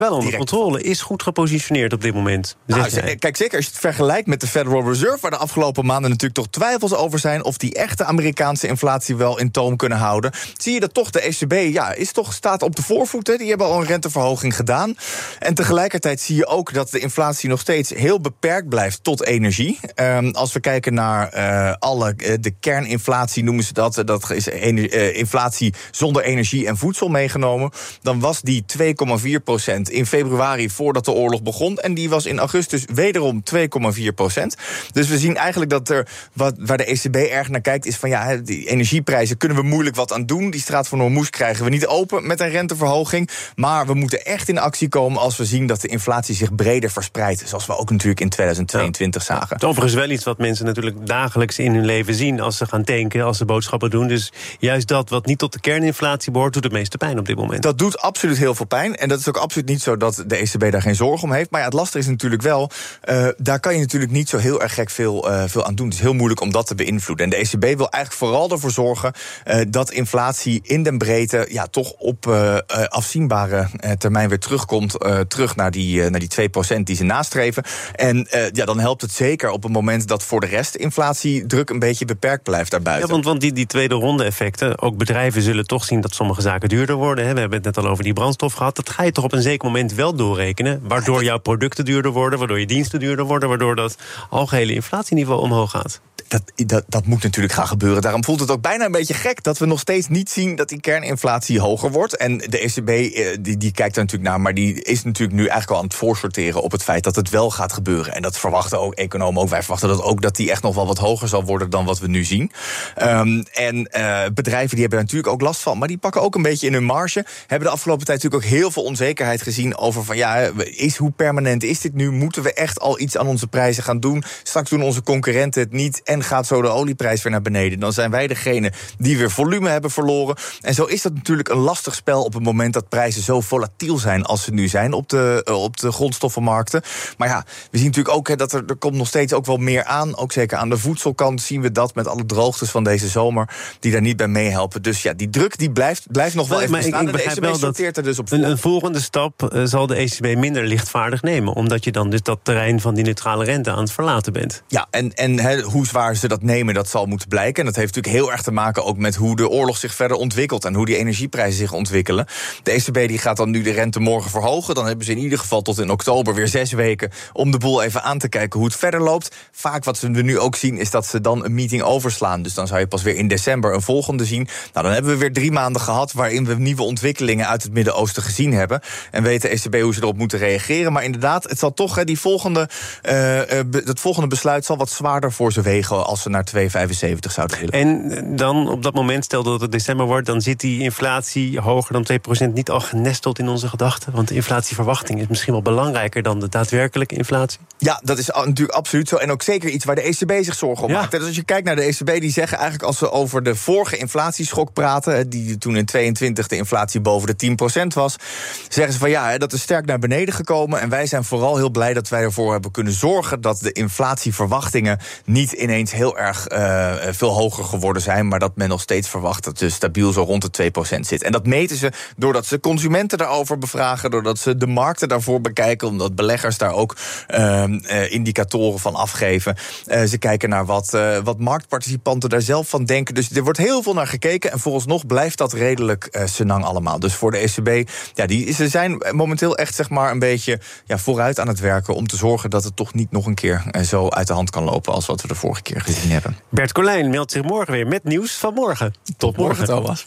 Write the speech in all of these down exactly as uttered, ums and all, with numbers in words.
Wel onder controle, is goed gepositioneerd op dit moment. Nou, kijk, zeker als je het vergelijkt met de Federal Reserve, waar de afgelopen maanden natuurlijk toch twijfels over zijn of die echte Amerikaanse inflatie wel in toom kunnen houden, zie je dat toch de E C B ja, is toch, staat op de voorvoet. Hè. Die hebben al een renteverhoging gedaan. En tegelijkertijd zie je ook dat de inflatie nog steeds heel beperkt blijft tot energie. Um, als we kijken naar uh, alle, uh, de kerninflatie noemen ze dat, dat is ener, uh, inflatie zonder energie en voedsel meegenomen, dan was die twee komma vier procent in februari voordat de oorlog begon. En die was in augustus wederom twee komma vier procent. Dus we zien eigenlijk dat er, wat, waar de E C B erg naar kijkt, is van ja, die energieprijzen kunnen we moeilijk wat aan doen. Die straat van Hormuz krijgen we niet open met een renteverhoging. Maar we moeten echt in actie komen als we zien dat de inflatie zich breder verspreidt. Zoals we ook natuurlijk in tweeduizend tweeëntwintig ja. zagen. Het is overigens wel iets wat mensen natuurlijk dagelijks in hun leven zien als ze gaan tanken, als ze boodschappen doen. Dus juist dat wat niet tot de kerninflatie behoort, doet het meeste pijn op dit moment. Dat doet absoluut heel veel pijn. En dat is ook absoluut niet zo dat de E C B daar geen zorg om heeft. Maar ja, het lastige is natuurlijk wel, uh, daar kan je natuurlijk niet zo heel erg gek veel, uh, veel aan doen. Het is heel moeilijk om dat te beïnvloeden. En de E C B wil eigenlijk vooral ervoor zorgen uh, dat inflatie in den breedte ja, toch op uh, uh, afzienbare uh, termijn weer terugkomt. Uh, terug naar die, uh, naar die twee procent die ze nastreven. En uh, ja, dan helpt het zeker op het moment dat voor de rest inflatiedruk een beetje beperkt blijft daarbuiten. Ja, want, want die, die tweede ronde effecten, ook bedrijven zullen toch zien dat sommige zaken duurder worden. Hè. We hebben het net al over die brandstof gehad. Dat ga je toch op een zeker moment wel doorrekenen, waardoor jouw producten duurder worden, waardoor je diensten duurder worden, waardoor dat algehele inflatieniveau omhoog gaat. Dat, dat, dat moet natuurlijk gaan gebeuren. Daarom voelt het ook bijna een beetje gek dat we nog steeds niet zien dat die kerninflatie hoger wordt. En de E C B die, die kijkt er natuurlijk naar, maar die is natuurlijk nu eigenlijk al aan het voorsorteren op het feit dat het wel gaat gebeuren. En dat verwachten ook economen ook. Wij verwachten dat ook dat die echt nog wel wat hoger zal worden dan wat we nu zien. Um, en uh, bedrijven die hebben er natuurlijk ook last van, maar die pakken ook een beetje in hun marge. Hebben de afgelopen tijd natuurlijk ook heel veel onzekerheid gezien over van ja, is, hoe permanent is dit nu? Moeten we echt al iets aan onze prijzen gaan doen? Straks doen onze concurrenten het niet en gaat zo de olieprijs weer naar beneden. Dan zijn wij degene die weer volume hebben verloren. En zo is dat natuurlijk een lastig spel op het moment dat prijzen zo volatiel zijn als ze nu zijn op de, uh, op de grondstoffenmarkten. Maar ja, we zien natuurlijk ook he, dat er, er komt nog steeds ook wel meer aan. Ook zeker aan de voedselkant zien we dat met alle droogtes van deze zomer die daar niet bij meehelpen. Dus ja, die druk die blijft, blijft nog wel maar, even maar bestaan. Ik, ik en de E C B sorteert er dus op voor. Een, een volgende stap uh, zal de E C B minder lichtvaardig nemen, omdat je dan dus dat terrein van die neutrale rente aan het verlaten bent. Ja, en, en he, hoe zwaar ze dat nemen, dat zal moeten blijken. En dat heeft natuurlijk heel erg te maken ook met hoe de oorlog zich verder ontwikkelt en hoe die energieprijzen zich ontwikkelen. De E C B die gaat dan nu de rente morgen verhogen. Dan hebben ze in ieder geval tot in oktober weer zes weken om de boel even aan te kijken hoe het verder loopt. Vaak wat we nu ook zien is dat ze dan een meeting overslaan. Dus dan zou je pas weer in december een volgende zien. Nou, dan hebben we weer drie maanden gehad waarin we nieuwe ontwikkelingen uit het Midden-Oosten gezien hebben. En weet de E C B hoe ze erop moeten reageren. Maar inderdaad, het zal toch, die volgende, uh, uh, het volgende besluit zal wat zwaarder voor ze wegen als ze naar twee komma vijfenzeventig zouden willen. En dan op dat moment, stel dat het december wordt, dan zit die inflatie hoger dan twee procent niet al genesteld in onze gedachten? Want de inflatieverwachting is misschien wel belangrijker dan de daadwerkelijke inflatie. Ja, dat is natuurlijk absoluut zo. En ook zeker iets waar de E C B zich zorgen om ja. maakt. Dus als je kijkt naar de E C B, die zeggen eigenlijk als ze over de vorige inflatieschok praten, die toen in tweeëntwintig de inflatie boven de tien procent was, zeggen ze van ja, dat is sterk naar beneden gekomen. En wij zijn vooral heel blij dat wij ervoor hebben kunnen zorgen dat de inflatieverwachtingen niet ineens heel erg uh, veel hoger geworden zijn, maar dat men nog steeds verwacht dat het stabiel zo rond de twee procent zit. En dat meten ze doordat ze consumenten daarover bevragen, doordat ze de markten daarvoor bekijken, omdat beleggers daar ook uh, uh, indicatoren van afgeven. Uh, ze kijken naar wat, uh, wat marktparticipanten daar zelf van denken. Dus er wordt heel veel naar gekeken en vooralsnog blijft dat redelijk uh, senang allemaal. Dus voor de E C B, ja, die, ze zijn momenteel echt zeg maar een beetje ja, vooruit aan het werken om te zorgen dat het toch niet nog een keer uh, zo uit de hand kan lopen als wat we de vorige keer gezien hebben. Bert Colijn meldt zich morgen weer met nieuws van morgen. Tot morgen, Thomas.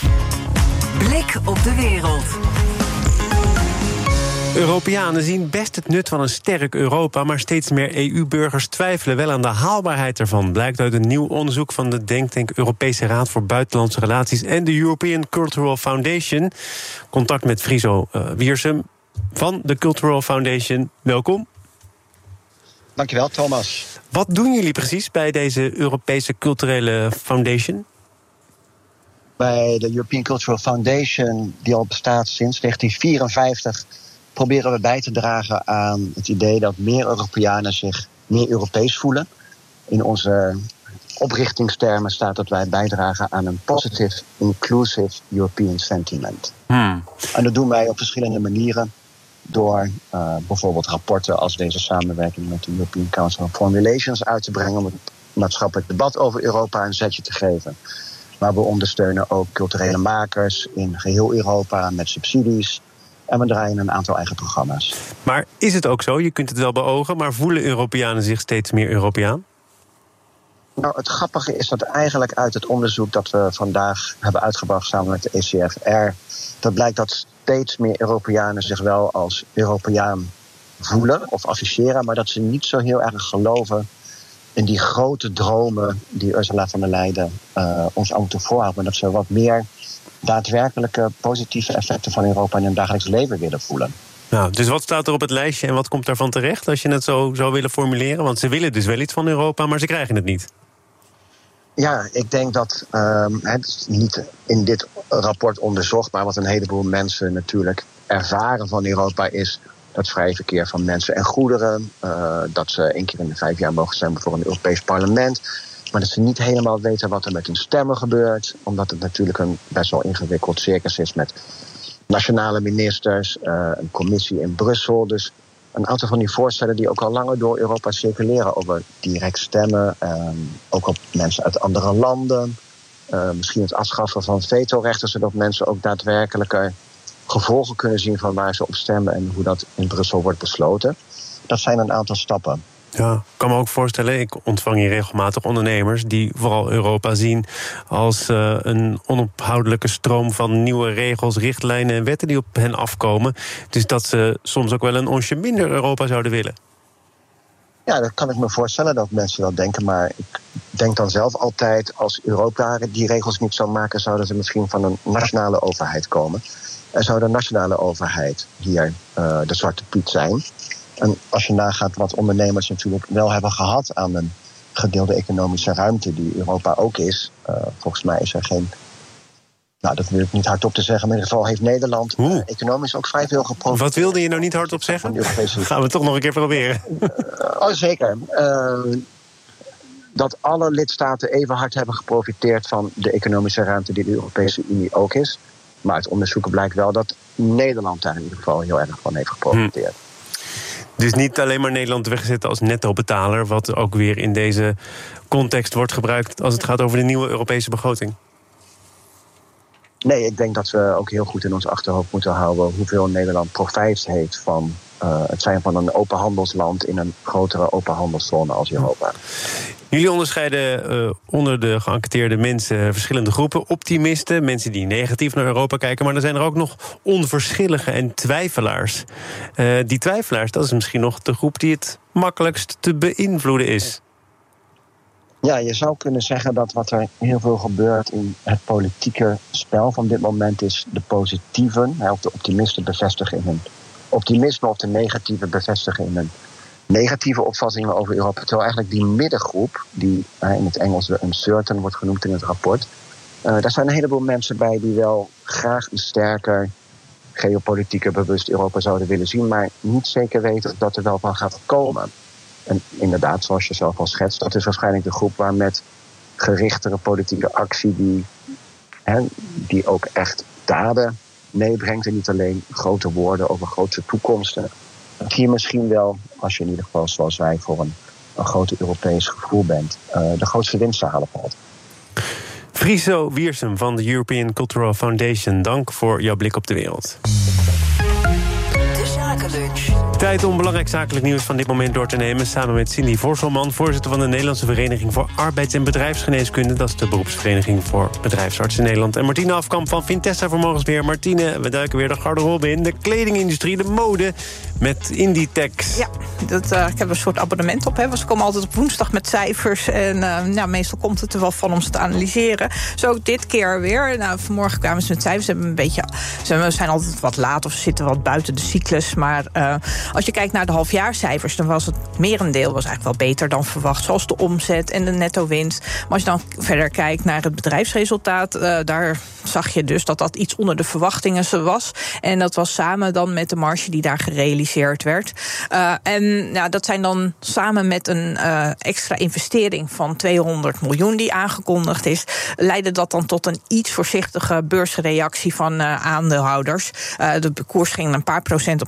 Blik op de wereld. Europeanen zien best het nut van een sterk Europa, maar steeds meer E U-burgers twijfelen wel aan de haalbaarheid ervan. Blijkt uit een nieuw onderzoek van de denktank Europese Raad voor Buitenlandse Relaties en de European Cultural Foundation. Contact met Friso uh, Wiersum van de Cultural Foundation. Welkom. Dankjewel, Thomas. Wat doen jullie precies bij deze Europese Culturele Foundation? Bij de European Cultural Foundation, die al bestaat sinds negentien vierenvijftig... proberen we bij te dragen aan het idee dat meer Europeanen zich meer Europees voelen. In onze oprichtingstermen staat dat wij bijdragen aan een positive, inclusive European sentiment. Hmm. En dat doen wij op verschillende manieren. door uh, bijvoorbeeld rapporten als deze samenwerking met de European Council on Foreign Relations uit te brengen om het maatschappelijk debat over Europa een zetje te geven. Maar we ondersteunen ook culturele makers in geheel Europa met subsidies. En we draaien een aantal eigen programma's. Maar is het ook zo? Je kunt het wel beogen, maar voelen Europeanen zich steeds meer Europeaan? Nou, het grappige is dat eigenlijk uit het onderzoek dat we vandaag hebben uitgebracht samen met de E C F R, dat blijkt dat steeds meer Europeanen zich wel als Europeaan voelen of associëren, maar dat ze niet zo heel erg geloven in die grote dromen die Ursula von der Leyen uh, ons allemaal toe voorhoudt, maar dat ze wat meer daadwerkelijke positieve effecten van Europa in hun dagelijks leven willen voelen. Nou, dus wat staat er op het lijstje en wat komt daarvan terecht als je het zo zou willen formuleren? Want ze willen dus wel iets van Europa, maar ze krijgen het niet. Ja, ik denk dat um, het is niet in dit rapport onderzocht, maar wat een heleboel mensen natuurlijk ervaren van Europa is dat vrije verkeer van mensen en goederen, uh, dat ze één keer in de vijf jaar mogen stemmen voor een Europees parlement, maar dat ze niet helemaal weten wat er met hun stemmen gebeurt, omdat het natuurlijk een best wel ingewikkeld circus is met nationale ministers, uh, een commissie in Brussel. Dus een aantal van die voorstellen die ook al langer door Europa circuleren over direct stemmen, um, ook op mensen uit andere landen, uh, misschien het afschaffen van vetorechten, zodat mensen ook daadwerkelijke gevolgen kunnen zien van waar ze op stemmen en hoe dat in Brussel wordt besloten. Dat zijn een aantal stappen. Ja, ik kan me ook voorstellen, ik ontvang hier regelmatig ondernemers die vooral Europa zien als uh, een onophoudelijke stroom van nieuwe regels, richtlijnen en wetten die op hen afkomen. Dus dat ze soms ook wel een onsje minder Europa zouden willen. Ja, dat kan ik me voorstellen dat mensen wel denken, maar ik denk dan zelf altijd, als Europa die regels niet zou maken, zouden ze misschien van een nationale overheid komen. En zou de nationale overheid hier uh, de zwarte piet zijn. En als je nagaat wat ondernemers natuurlijk wel hebben gehad aan een gedeelde economische ruimte die Europa ook is. Uh, volgens mij is er geen, nou dat wil ik niet hardop te zeggen, maar in ieder geval heeft Nederland uh, economisch ook vrij veel geprofiteerd. Wat wilde je nou niet hardop zeggen? Europese... Gaan we toch nog een keer proberen. Uh, oh zeker. Uh, dat alle lidstaten even hard hebben geprofiteerd van de economische ruimte die de Europese Unie ook is. Maar uit onderzoeken blijkt wel dat Nederland daar in ieder geval heel erg van heeft geprofiteerd. Hm. Dus niet alleen maar Nederland wegzetten als netto-betaler, wat ook weer in deze context wordt gebruikt als het gaat over de nieuwe Europese begroting. Nee, ik denk dat we ook heel goed in ons achterhoofd moeten houden hoeveel Nederland profijt heeft van uh, het zijn van een open handelsland in een grotere open handelszone als Europa. Jullie onderscheiden uh, onder de geënquêteerde mensen verschillende groepen. Optimisten, mensen die negatief naar Europa kijken, maar er zijn er ook nog onverschillige en twijfelaars. Uh, die twijfelaars, dat is misschien nog de groep die het makkelijkst te beïnvloeden is. Ja, je zou kunnen zeggen dat wat er heel veel gebeurt in het politieke spel van dit moment is de positieven, of de optimisten bevestigen in hun optimisme of de negatieven bevestigen in hun negatieve opvattingen over Europa. Terwijl eigenlijk die middengroep, die in het Engels de uncertain wordt genoemd in het rapport, uh, daar zijn een heleboel mensen bij die wel graag een sterker geopolitieker bewust Europa zouden willen zien, maar niet zeker weten of dat er wel van gaat komen. En inderdaad, zoals je zelf al schetst, dat is waarschijnlijk de groep waar met gerichtere politieke actie die, hè, die ook echt daden meebrengt en niet alleen grote woorden over grote toekomsten. Dat hier misschien wel, als je in ieder geval zoals wij voor een, een groot Europees gevoel bent, uh, de grootste winst te halen valt. Friso Wiersum van de European Cultural Foundation, dank voor jouw blik op de wereld. De Zakenlunch. Tijd om belangrijk zakelijk nieuws van dit moment door te nemen. Samen met Cindy Vorselman, voorzitter van de Nederlandse Vereniging voor Arbeids- en Bedrijfsgeneeskunde. Dat is de beroepsvereniging voor bedrijfsartsen in Nederland. En Martine Afkamp van Vintessa Vermogensbeheer. Martine, we duiken weer de garderobe in. De kledingindustrie, de mode met Inditex. Ja, dat, uh, ik heb een soort abonnement op. Hè. Ze komen altijd op woensdag met cijfers. En uh, nou, meestal komt het er wel van om ze te analyseren. Zo ook dit keer weer. Nou, vanmorgen kwamen ze met cijfers. Ze, hebben een beetje, ze zijn altijd wat laat of ze zitten wat buiten de cyclus. Maar uh, als je kijkt naar de halfjaarcijfers, dan was het merendeel was eigenlijk wel beter dan verwacht. Zoals de omzet en de netto winst. Maar als je dan verder kijkt naar het bedrijfsresultaat, uh, daar zag je dus dat dat iets onder de verwachtingen was. En dat was samen dan met de marge die daar gerealiseerd werd. Uh, en nou, dat zijn dan samen met een uh, extra investering van tweehonderd miljoen die aangekondigd is, leidde dat dan tot een iets voorzichtige beursreactie van uh, aandeelhouders. Uh, de koers ging een paar procent op naar beneden.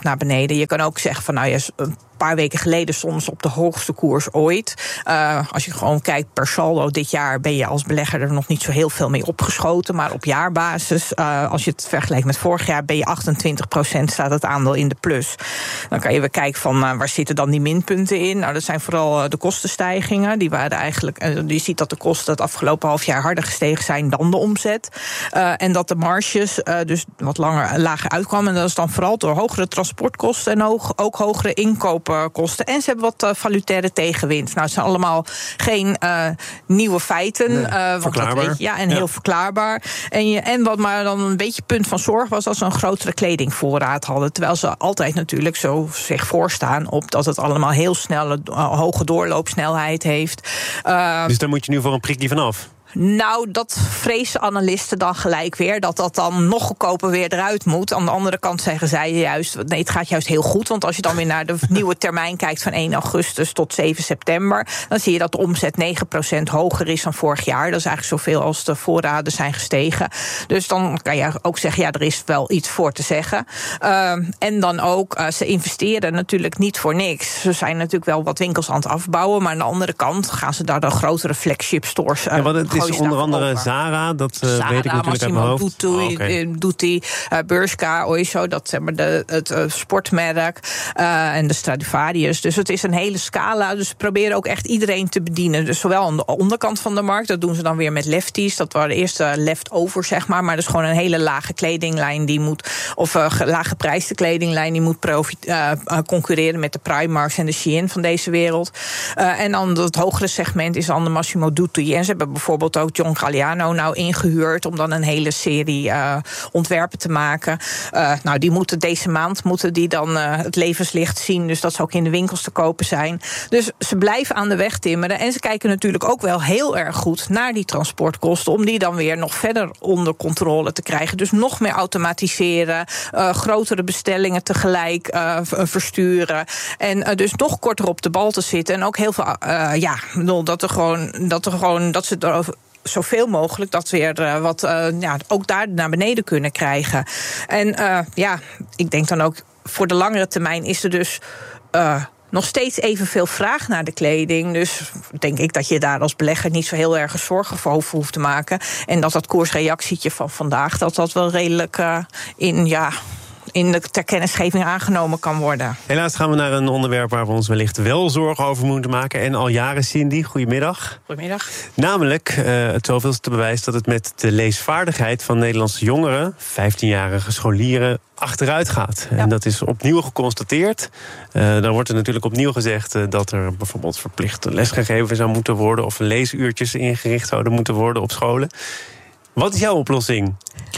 geleden. Je kan ook zeggen van nou ja, een paar weken geleden soms op de hoogste koers ooit. Uh, als je gewoon kijkt per saldo dit jaar ben je als belegger er nog niet zo heel veel mee opgeschoten. Maar op jaarbasis, uh, als je het vergelijkt met vorig jaar, ben je achtentwintig procent staat het aandeel in de plus. Dan kan je weer kijken van uh, waar zitten dan die minpunten in. Nou, dat zijn vooral uh, de kostenstijgingen. Die waren eigenlijk, uh, je ziet dat de kosten het afgelopen half jaar harder gestegen zijn dan de omzet. Uh, en dat de marges uh, dus wat langer lager uitkwamen. En dat is dan vooral door hogere transportkosten en ook, ook hogere inkoopkosten. En ze hebben wat uh, valutaire tegenwind. Nou, het zijn allemaal geen uh, nieuwe feiten. Nee, uh, want verklaarbaar. Dat weet je, ja, en ja. heel verklaarbaar. En, je, en wat maar dan een beetje punt van zorg was als ze een grotere kledingvoorraad hadden. Terwijl ze altijd natuurlijk zo zich voorstaan op dat het allemaal heel snelle, uh, hoge doorloopsnelheid heeft. Uh, Dus daar moet je nu voor een prikje vanaf. Nou, dat vrezen analisten dan gelijk weer. Dat dat dan nog goedkoper weer eruit moet. Aan de andere kant zeggen zij juist, nee, het gaat juist heel goed. Want als je dan weer naar de nieuwe termijn kijkt van één augustus tot zeven september... dan zie je dat de omzet negen procent hoger is dan vorig jaar. Dat is eigenlijk zoveel als de voorraden zijn gestegen. Dus dan kan je ook zeggen, ja, er is wel iets voor te zeggen. Uh, en dan ook, uh, ze investeren natuurlijk niet voor niks. Ze zijn natuurlijk wel wat winkels aan het afbouwen. Maar aan de andere kant gaan ze daar de grotere flagship stores uh, ja, wat het is onder andere over. Zara, dat uh, Zara, weet ik natuurlijk uit mijn hoofd. Massimo Oh, okay. Dutti, uh, Bershka, Oysho, dat zeg maar de, het uh, sportmerk uh, en de Stradivarius. Dus het is een hele scala. Dus ze proberen ook echt iedereen te bedienen. Dus zowel aan de onderkant van de markt, dat doen ze dan weer met lefties. Dat waren de eerste leftover, zeg maar. Maar dat is gewoon een hele lage kledinglijn die moet, of uh, lage prijsde kledinglijn die moet profit, uh, concurreren met de Primarks en de Shein van deze wereld. Uh, en dan het hogere segment is dan de Massimo Dutti. En ze hebben bijvoorbeeld ook John Galliano nou ingehuurd om dan een hele serie uh, ontwerpen te maken. Uh, nou, die moeten deze maand moeten die dan uh, het levenslicht zien. Dus dat ze ook in de winkels te kopen zijn. Dus ze blijven aan de weg timmeren. En ze kijken natuurlijk ook wel heel erg goed naar die transportkosten, om die dan weer nog verder onder controle te krijgen. Dus nog meer automatiseren, uh, grotere bestellingen tegelijk uh, versturen. En uh, dus nog korter op de bal te zitten. En ook heel veel, uh, ja, dat er gewoon, dat er gewoon, dat ze er zoveel mogelijk dat weer uh, wat uh, ja, ook daar naar beneden kunnen krijgen. En uh, ja, ik denk dan ook voor de langere termijn is er dus Uh, nog steeds evenveel vraag naar de kleding. Dus denk ik dat je daar als belegger niet zo heel erg zorgen voor hoeft te maken. En dat dat koersreactietje van vandaag, dat dat wel redelijk uh, in, ja, in de ter kennisgeving aangenomen kan worden. Helaas gaan we naar een onderwerp waar we ons wellicht wel zorgen over moeten maken. En al jaren, Cindy, goedemiddag. Goedemiddag. Namelijk uh, het zoveelste bewijs dat het met de leesvaardigheid van Nederlandse jongeren, vijftienjarige scholieren, achteruit gaat. Ja. En dat is opnieuw geconstateerd. Uh, dan wordt er natuurlijk opnieuw gezegd uh, dat er bijvoorbeeld verplicht lesgegeven zou moeten worden, of leesuurtjes ingericht zouden moeten worden op scholen. Wat is jouw oplossing?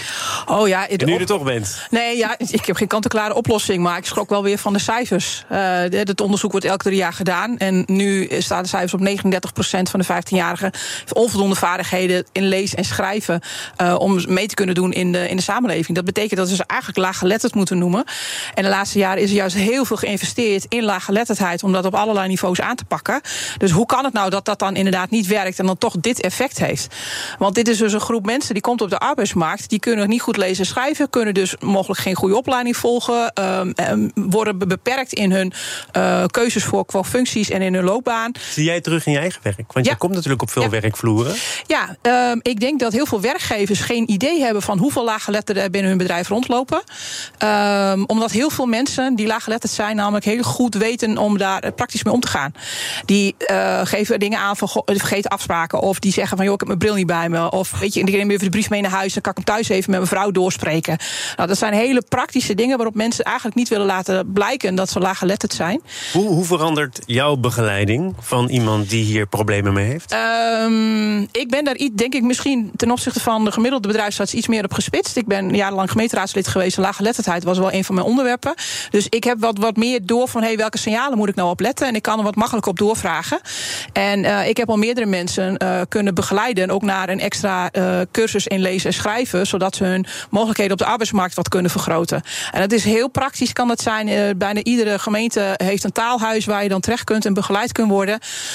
Oh ja, het, nu je op... er toch bent. Nee, ja, ik heb geen kant-en-klare oplossing, maar ik schrok wel weer van de cijfers. Uh, het onderzoek wordt elke drie jaar gedaan. En nu staan de cijfers op negenendertig procent van de vijftienjarigen onvoldoende vaardigheden in lezen en schrijven uh, om mee te kunnen doen in de, in de samenleving. Dat betekent dat we ze eigenlijk laaggeletterd moeten noemen. En de laatste jaren is er juist heel veel geïnvesteerd in laaggeletterdheid om dat op allerlei niveaus aan te pakken. Dus hoe kan het nou dat dat dan inderdaad niet werkt en dan toch dit effect heeft? Want dit is dus een groep mensen die komt op de arbeidsmarkt, die kunnen niet goed lezen en schrijven, kunnen dus mogelijk geen goede opleiding volgen, um, worden beperkt in hun uh, keuzes voor qua functies en in hun loopbaan. Zie jij terug in je eigen werk? Want ja. je komt natuurlijk op veel ja. werkvloeren. Ja, um, ik denk dat heel veel werkgevers geen idee hebben van hoeveel laaggeletterden er binnen hun bedrijf rondlopen. Um, omdat heel veel mensen die laaggeletterd zijn namelijk heel goed weten om daar praktisch mee om te gaan. Die uh, geven dingen aan van go- vergeten afspraken, of die zeggen van joh, ik heb mijn bril niet bij me, of weet je, ik neem even de brief mee naar huis, dan kan ik hem thuis even met mijn vrouw doorspreken. Nou, dat zijn hele praktische dingen waarop mensen eigenlijk niet willen laten blijken dat ze laaggeletterd zijn. Hoe, hoe verandert jouw begeleiding van iemand die hier problemen mee heeft? Um, ik ben daar, denk ik, misschien ten opzichte van de gemiddelde bedrijfsarts iets meer op gespitst. Ik ben jarenlang gemeenteraadslid geweest en laaggeletterdheid was wel een van mijn onderwerpen. Dus ik heb wat, wat meer door van hey, welke signalen moet ik nou op letten? En ik kan er wat makkelijker op doorvragen. En uh, ik heb al meerdere mensen uh, kunnen begeleiden, ook naar een extra uh, cursus cursus in lezen en schrijven, zodat ze hun mogelijkheden op de arbeidsmarkt wat kunnen vergroten. En dat is heel praktisch, kan dat zijn. Uh, bijna iedere gemeente heeft een taalhuis waar je dan terecht kunt en begeleid kunt worden.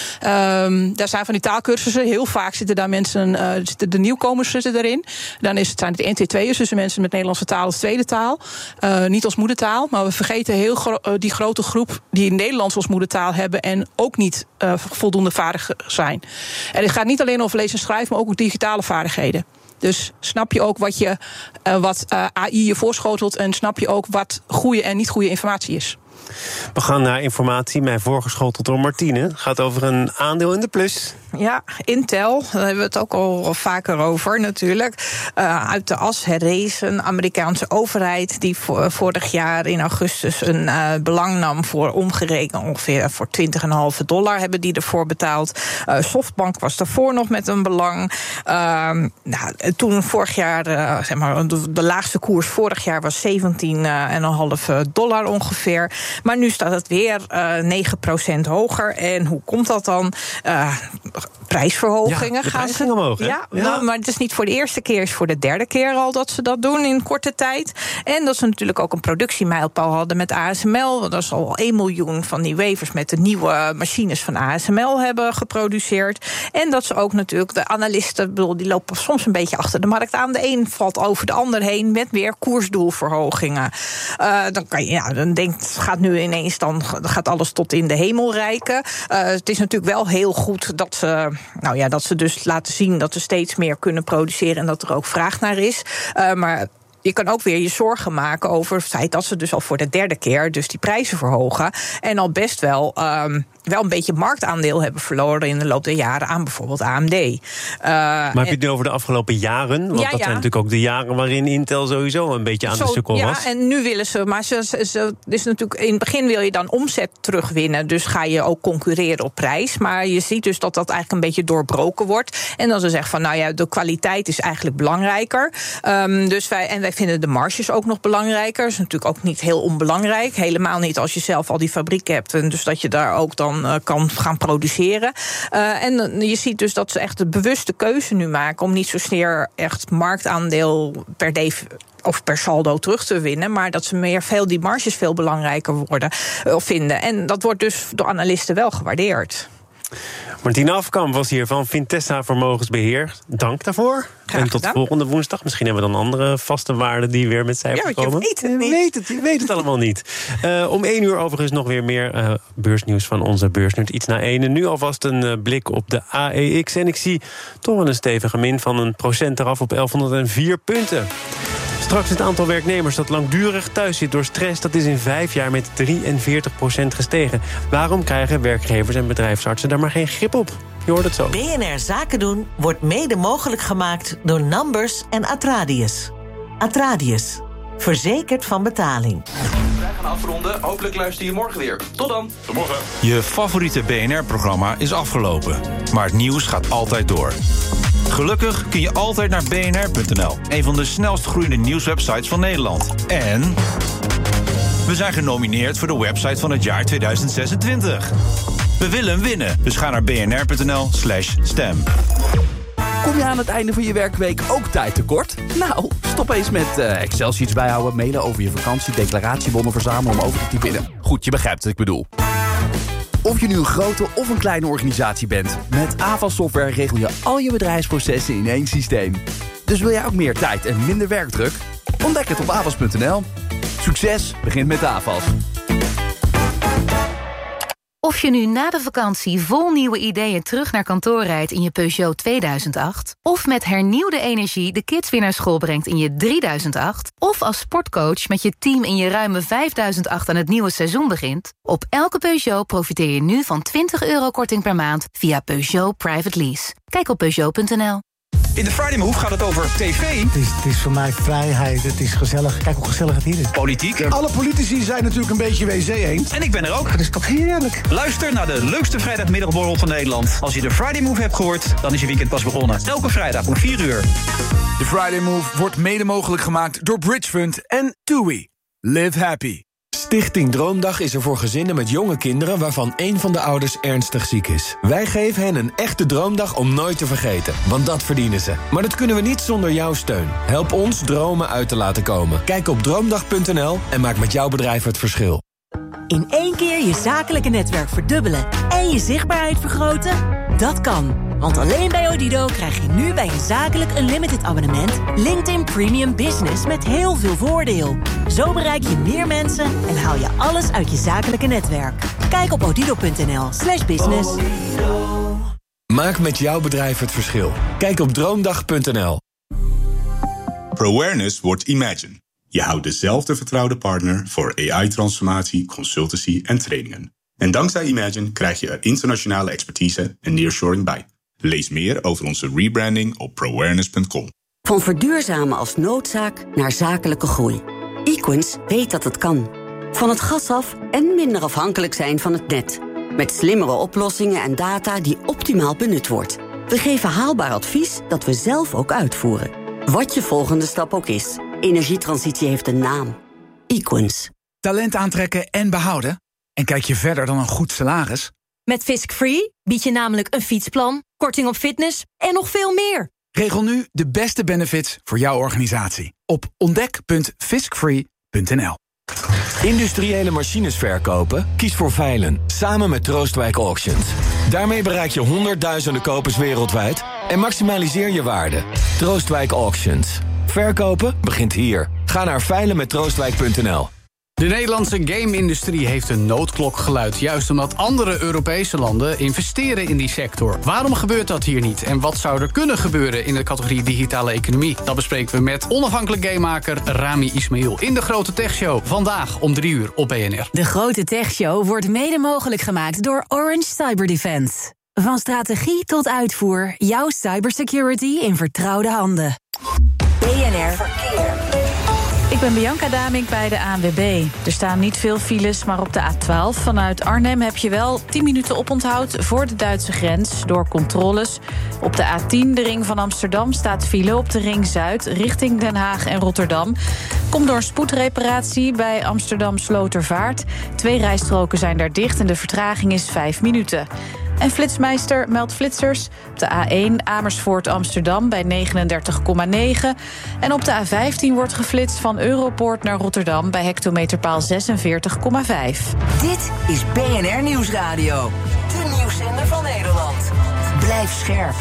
Um, daar zijn van die taalkursussen. Heel vaak zitten daar mensen, uh, zitten de nieuwkomers zitten erin. Dan is het, zijn het N T tweeërs, dus mensen met Nederlandse taal als tweede taal. Uh, niet als moedertaal, maar we vergeten heel gro- uh, die grote groep die Nederlands als moedertaal hebben en ook niet uh, voldoende vaardig zijn. En het gaat niet alleen over lezen en schrijven, maar ook over digitale vaardigheden. Dus snap je ook wat, je, uh, wat uh, A I je voorschotelt en snap je ook wat goede en niet goede informatie is. We gaan naar informatie, mij voorgeschoteld door Martine. Gaat over een aandeel in de plus. Ja, Intel, daar hebben we het ook al vaker over natuurlijk. Uh, uit de as herrezen, een Amerikaanse overheid die vorig jaar in augustus een uh, belang nam voor omgerekend ongeveer voor twintig komma vijf dollar hebben die ervoor betaald. Uh, Softbank was daarvoor nog met een belang. Uh, nou, toen vorig jaar, uh, zeg maar, de, de laagste koers vorig jaar was zeventien komma vijf dollar ongeveer. Maar nu staat het weer uh, negen procent hoger. En hoe komt dat dan? Uh, prijsverhogingen ja, gaan ze omhoog. Hè? Ja, ja. Nou, maar het is niet voor de eerste keer, het is voor de derde keer al dat ze dat doen in korte tijd. En dat ze natuurlijk ook een productiemijlpaal hadden met A S M L. Want dat is al één miljoen van die wafers met de nieuwe machines van A S M L hebben geproduceerd. En dat ze ook natuurlijk de analisten, bedoel, die lopen soms een beetje achter de markt aan. De een valt over de ander heen met weer koersdoelverhogingen. Uh, dan kan je, ja, dan denkt, gaat nu ineens dan gaat alles tot in de hemel reiken. Uh, het is natuurlijk wel heel goed dat ze, nou ja, dat ze dus laten zien dat ze steeds meer kunnen produceren en dat er ook vraag naar is. Uh, maar je kan ook weer je zorgen maken over het feit dat ze dus al voor de derde keer dus die prijzen verhogen. En al best wel, um, wel een beetje marktaandeel hebben verloren in de loop der jaren aan bijvoorbeeld A M D. Uh, maar heb je het nu over de afgelopen jaren? Want ja, dat ja. zijn natuurlijk ook de jaren waarin Intel sowieso een beetje aan Zo, de sukkel ja, was. Ja, en nu willen ze, maar ze, ze, ze, is natuurlijk, in het begin wil je dan omzet terugwinnen. Dus ga je ook concurreren op prijs. Maar je ziet dus dat dat eigenlijk een beetje doorbroken wordt. En dan ze zeggen van, nou ja, de kwaliteit is eigenlijk belangrijker. Um, dus wij, en wij vinden de marges ook nog belangrijker. Dat is natuurlijk ook niet heel onbelangrijk. Helemaal niet als je zelf al die fabrieken hebt. En dus dat je daar ook dan uh, kan gaan produceren. Uh, en je ziet dus dat ze echt de bewuste keuze nu maken om niet zozeer echt marktaandeel per definitie of per saldo terug te winnen, maar dat ze meer veel die marges veel belangrijker worden of vinden. En dat wordt dus door analisten wel gewaardeerd. Martine Afkamp was hier van Vintessa Vermogensbeheer. Dank daarvoor. Graag en tot gedaan. volgende woensdag. Misschien hebben we dan andere vaste waarden die weer met cijfers ja, komen. Je weet het niet. Je weet het, je weet het allemaal niet. Uh, om één uur overigens nog weer meer uh, beursnieuws van onze beursnerd. Iets na één. En nu alvast een uh, blik op de A E X. En ik zie toch wel een stevige min van een procent eraf op elfhonderdvier punten. Straks het aantal werknemers dat langdurig thuis zit door stress, dat is in vijf jaar met drieënveertig procent gestegen. Waarom krijgen werkgevers en bedrijfsartsen daar maar geen grip op? Je hoort het zo. B N R Zaken doen wordt mede mogelijk gemaakt door Numbers en Atradius. Atradius, verzekerd van betaling. Wij gaan afronden. Hopelijk luister je morgen weer. Tot dan. Tot morgen. Je favoriete B N R-programma is afgelopen. Maar het nieuws gaat altijd door. Gelukkig kun je altijd naar b n r punt n l, een van de snelst groeiende nieuwswebsites van Nederland. En we zijn genomineerd voor de website van het jaar tweeduizend zesentwintig. We willen hem winnen, dus ga naar b n r punt n l slash stem. Kom je aan het einde van je werkweek ook tijd tekort? Nou, stop eens met uh, Excel-sheets bijhouden, mailen over je vakantie, declaratiebonnen verzamelen om over te typen. Goed, je begrijpt wat ik bedoel. Of je nu een grote of een kleine organisatie bent, met Avas Software regel je al je bedrijfsprocessen in één systeem. Dus wil jij ook meer tijd en minder werkdruk? Ontdek het op avas punt n l. Succes begint met Avas. Of je nu na de vakantie vol nieuwe ideeën terug naar kantoor rijdt in je Peugeot tweeduizend acht... of met hernieuwde energie de kids weer naar school brengt in je drieduizend acht... of als sportcoach met je team in je ruime vijfduizend acht aan het nieuwe seizoen begint... op elke Peugeot profiteer je nu van twintig euro korting per maand via Peugeot Private Lease. Kijk op peugeot punt n l. In de Friday Move gaat het over tv. Het is, het is voor mij vrijheid, het is gezellig. Kijk hoe gezellig het hier is. Politiek. Alle politici zijn natuurlijk een beetje W C eens. En ik ben er ook. Dat is toch heerlijk. Luister naar de leukste vrijdagmiddagborrel van Nederland. Als je de Friday Move hebt gehoord, dan is je weekend pas begonnen. Elke vrijdag om vier uur. De Friday Move wordt mede mogelijk gemaakt door Bridgefund en TUI. Live happy. Stay Stichting Droomdag is er voor gezinnen met jonge kinderen waarvan één van de ouders ernstig ziek is. Wij geven hen een echte droomdag om nooit te vergeten, want dat verdienen ze. Maar dat kunnen we niet zonder jouw steun. Help ons dromen uit te laten komen. Kijk op droomdag punt n l en maak met jouw bedrijf het verschil. In één keer je zakelijke netwerk verdubbelen en je zichtbaarheid vergroten? Dat kan, want alleen bij Odido krijg je nu bij een zakelijk unlimited abonnement LinkedIn Premium Business met heel veel voordeel. Zo bereik je meer mensen en haal je alles uit je zakelijke netwerk. Kijk op odido punt n l slash business. Maak met jouw bedrijf het verschil. Kijk op droomdag punt n l. ProAwareness wordt Imagine. Je houdt dezelfde vertrouwde partner voor A I-transformatie, consultancy en trainingen. En dankzij Imagine krijg je er internationale expertise en nearshoring bij. Lees meer over onze rebranding op pro awareness punt com. Van verduurzamen als noodzaak naar zakelijke groei. Equens weet dat het kan. Van het gas af en minder afhankelijk zijn van het net. Met slimmere oplossingen en data die optimaal benut wordt. We geven haalbaar advies dat we zelf ook uitvoeren. Wat je volgende stap ook is. Energietransitie heeft een naam. Equens. Talent aantrekken en behouden? En kijk je verder dan een goed salaris? Met Fisk Free bied je namelijk een fietsplan, korting op fitness en nog veel meer. Regel nu de beste benefits voor jouw organisatie op ontdek punt fiskfree punt n l. Industriële machines verkopen? Kies voor Veilen, samen met Troostwijk Auctions. Daarmee bereik je honderdduizenden kopers wereldwijd en maximaliseer je waarde. Troostwijk Auctions. Verkopen begint hier. Ga naar veilen met troostwijk punt n l. De Nederlandse game-industrie heeft een noodklok geluid, juist omdat andere Europese landen investeren in die sector. Waarom gebeurt dat hier niet? En wat zou er kunnen gebeuren in de categorie digitale economie? Dat bespreken we met onafhankelijk gamemaker Rami Ismail in de Grote Techshow. Vandaag om drie uur op B N R. De Grote Techshow wordt mede mogelijk gemaakt door Orange Cyber Defense. Van strategie tot uitvoer, jouw cybersecurity in vertrouwde handen. B N R Verkeer. Ik ben Bianca Damink bij de A N W B. Er staan niet veel files, maar op de A twaalf vanuit Arnhem heb je wel tien minuten oponthoud voor de Duitse grens door controles. Op de A tien, de ring van Amsterdam, staat file op de ring Zuid richting Den Haag en Rotterdam. Komt door een spoedreparatie bij Amsterdam Slotervaart. Twee rijstroken zijn daar dicht en de vertraging is vijf minuten. En Flitsmeister meldt flitsers op de A één Amersfoort Amsterdam bij negenendertig komma negen. En op de A vijftien wordt geflitst van Europoort naar Rotterdam bij hectometerpaal zesenveertig komma vijf. Dit is B N R Nieuwsradio. De nieuwszender van Nederland. Blijf scherp.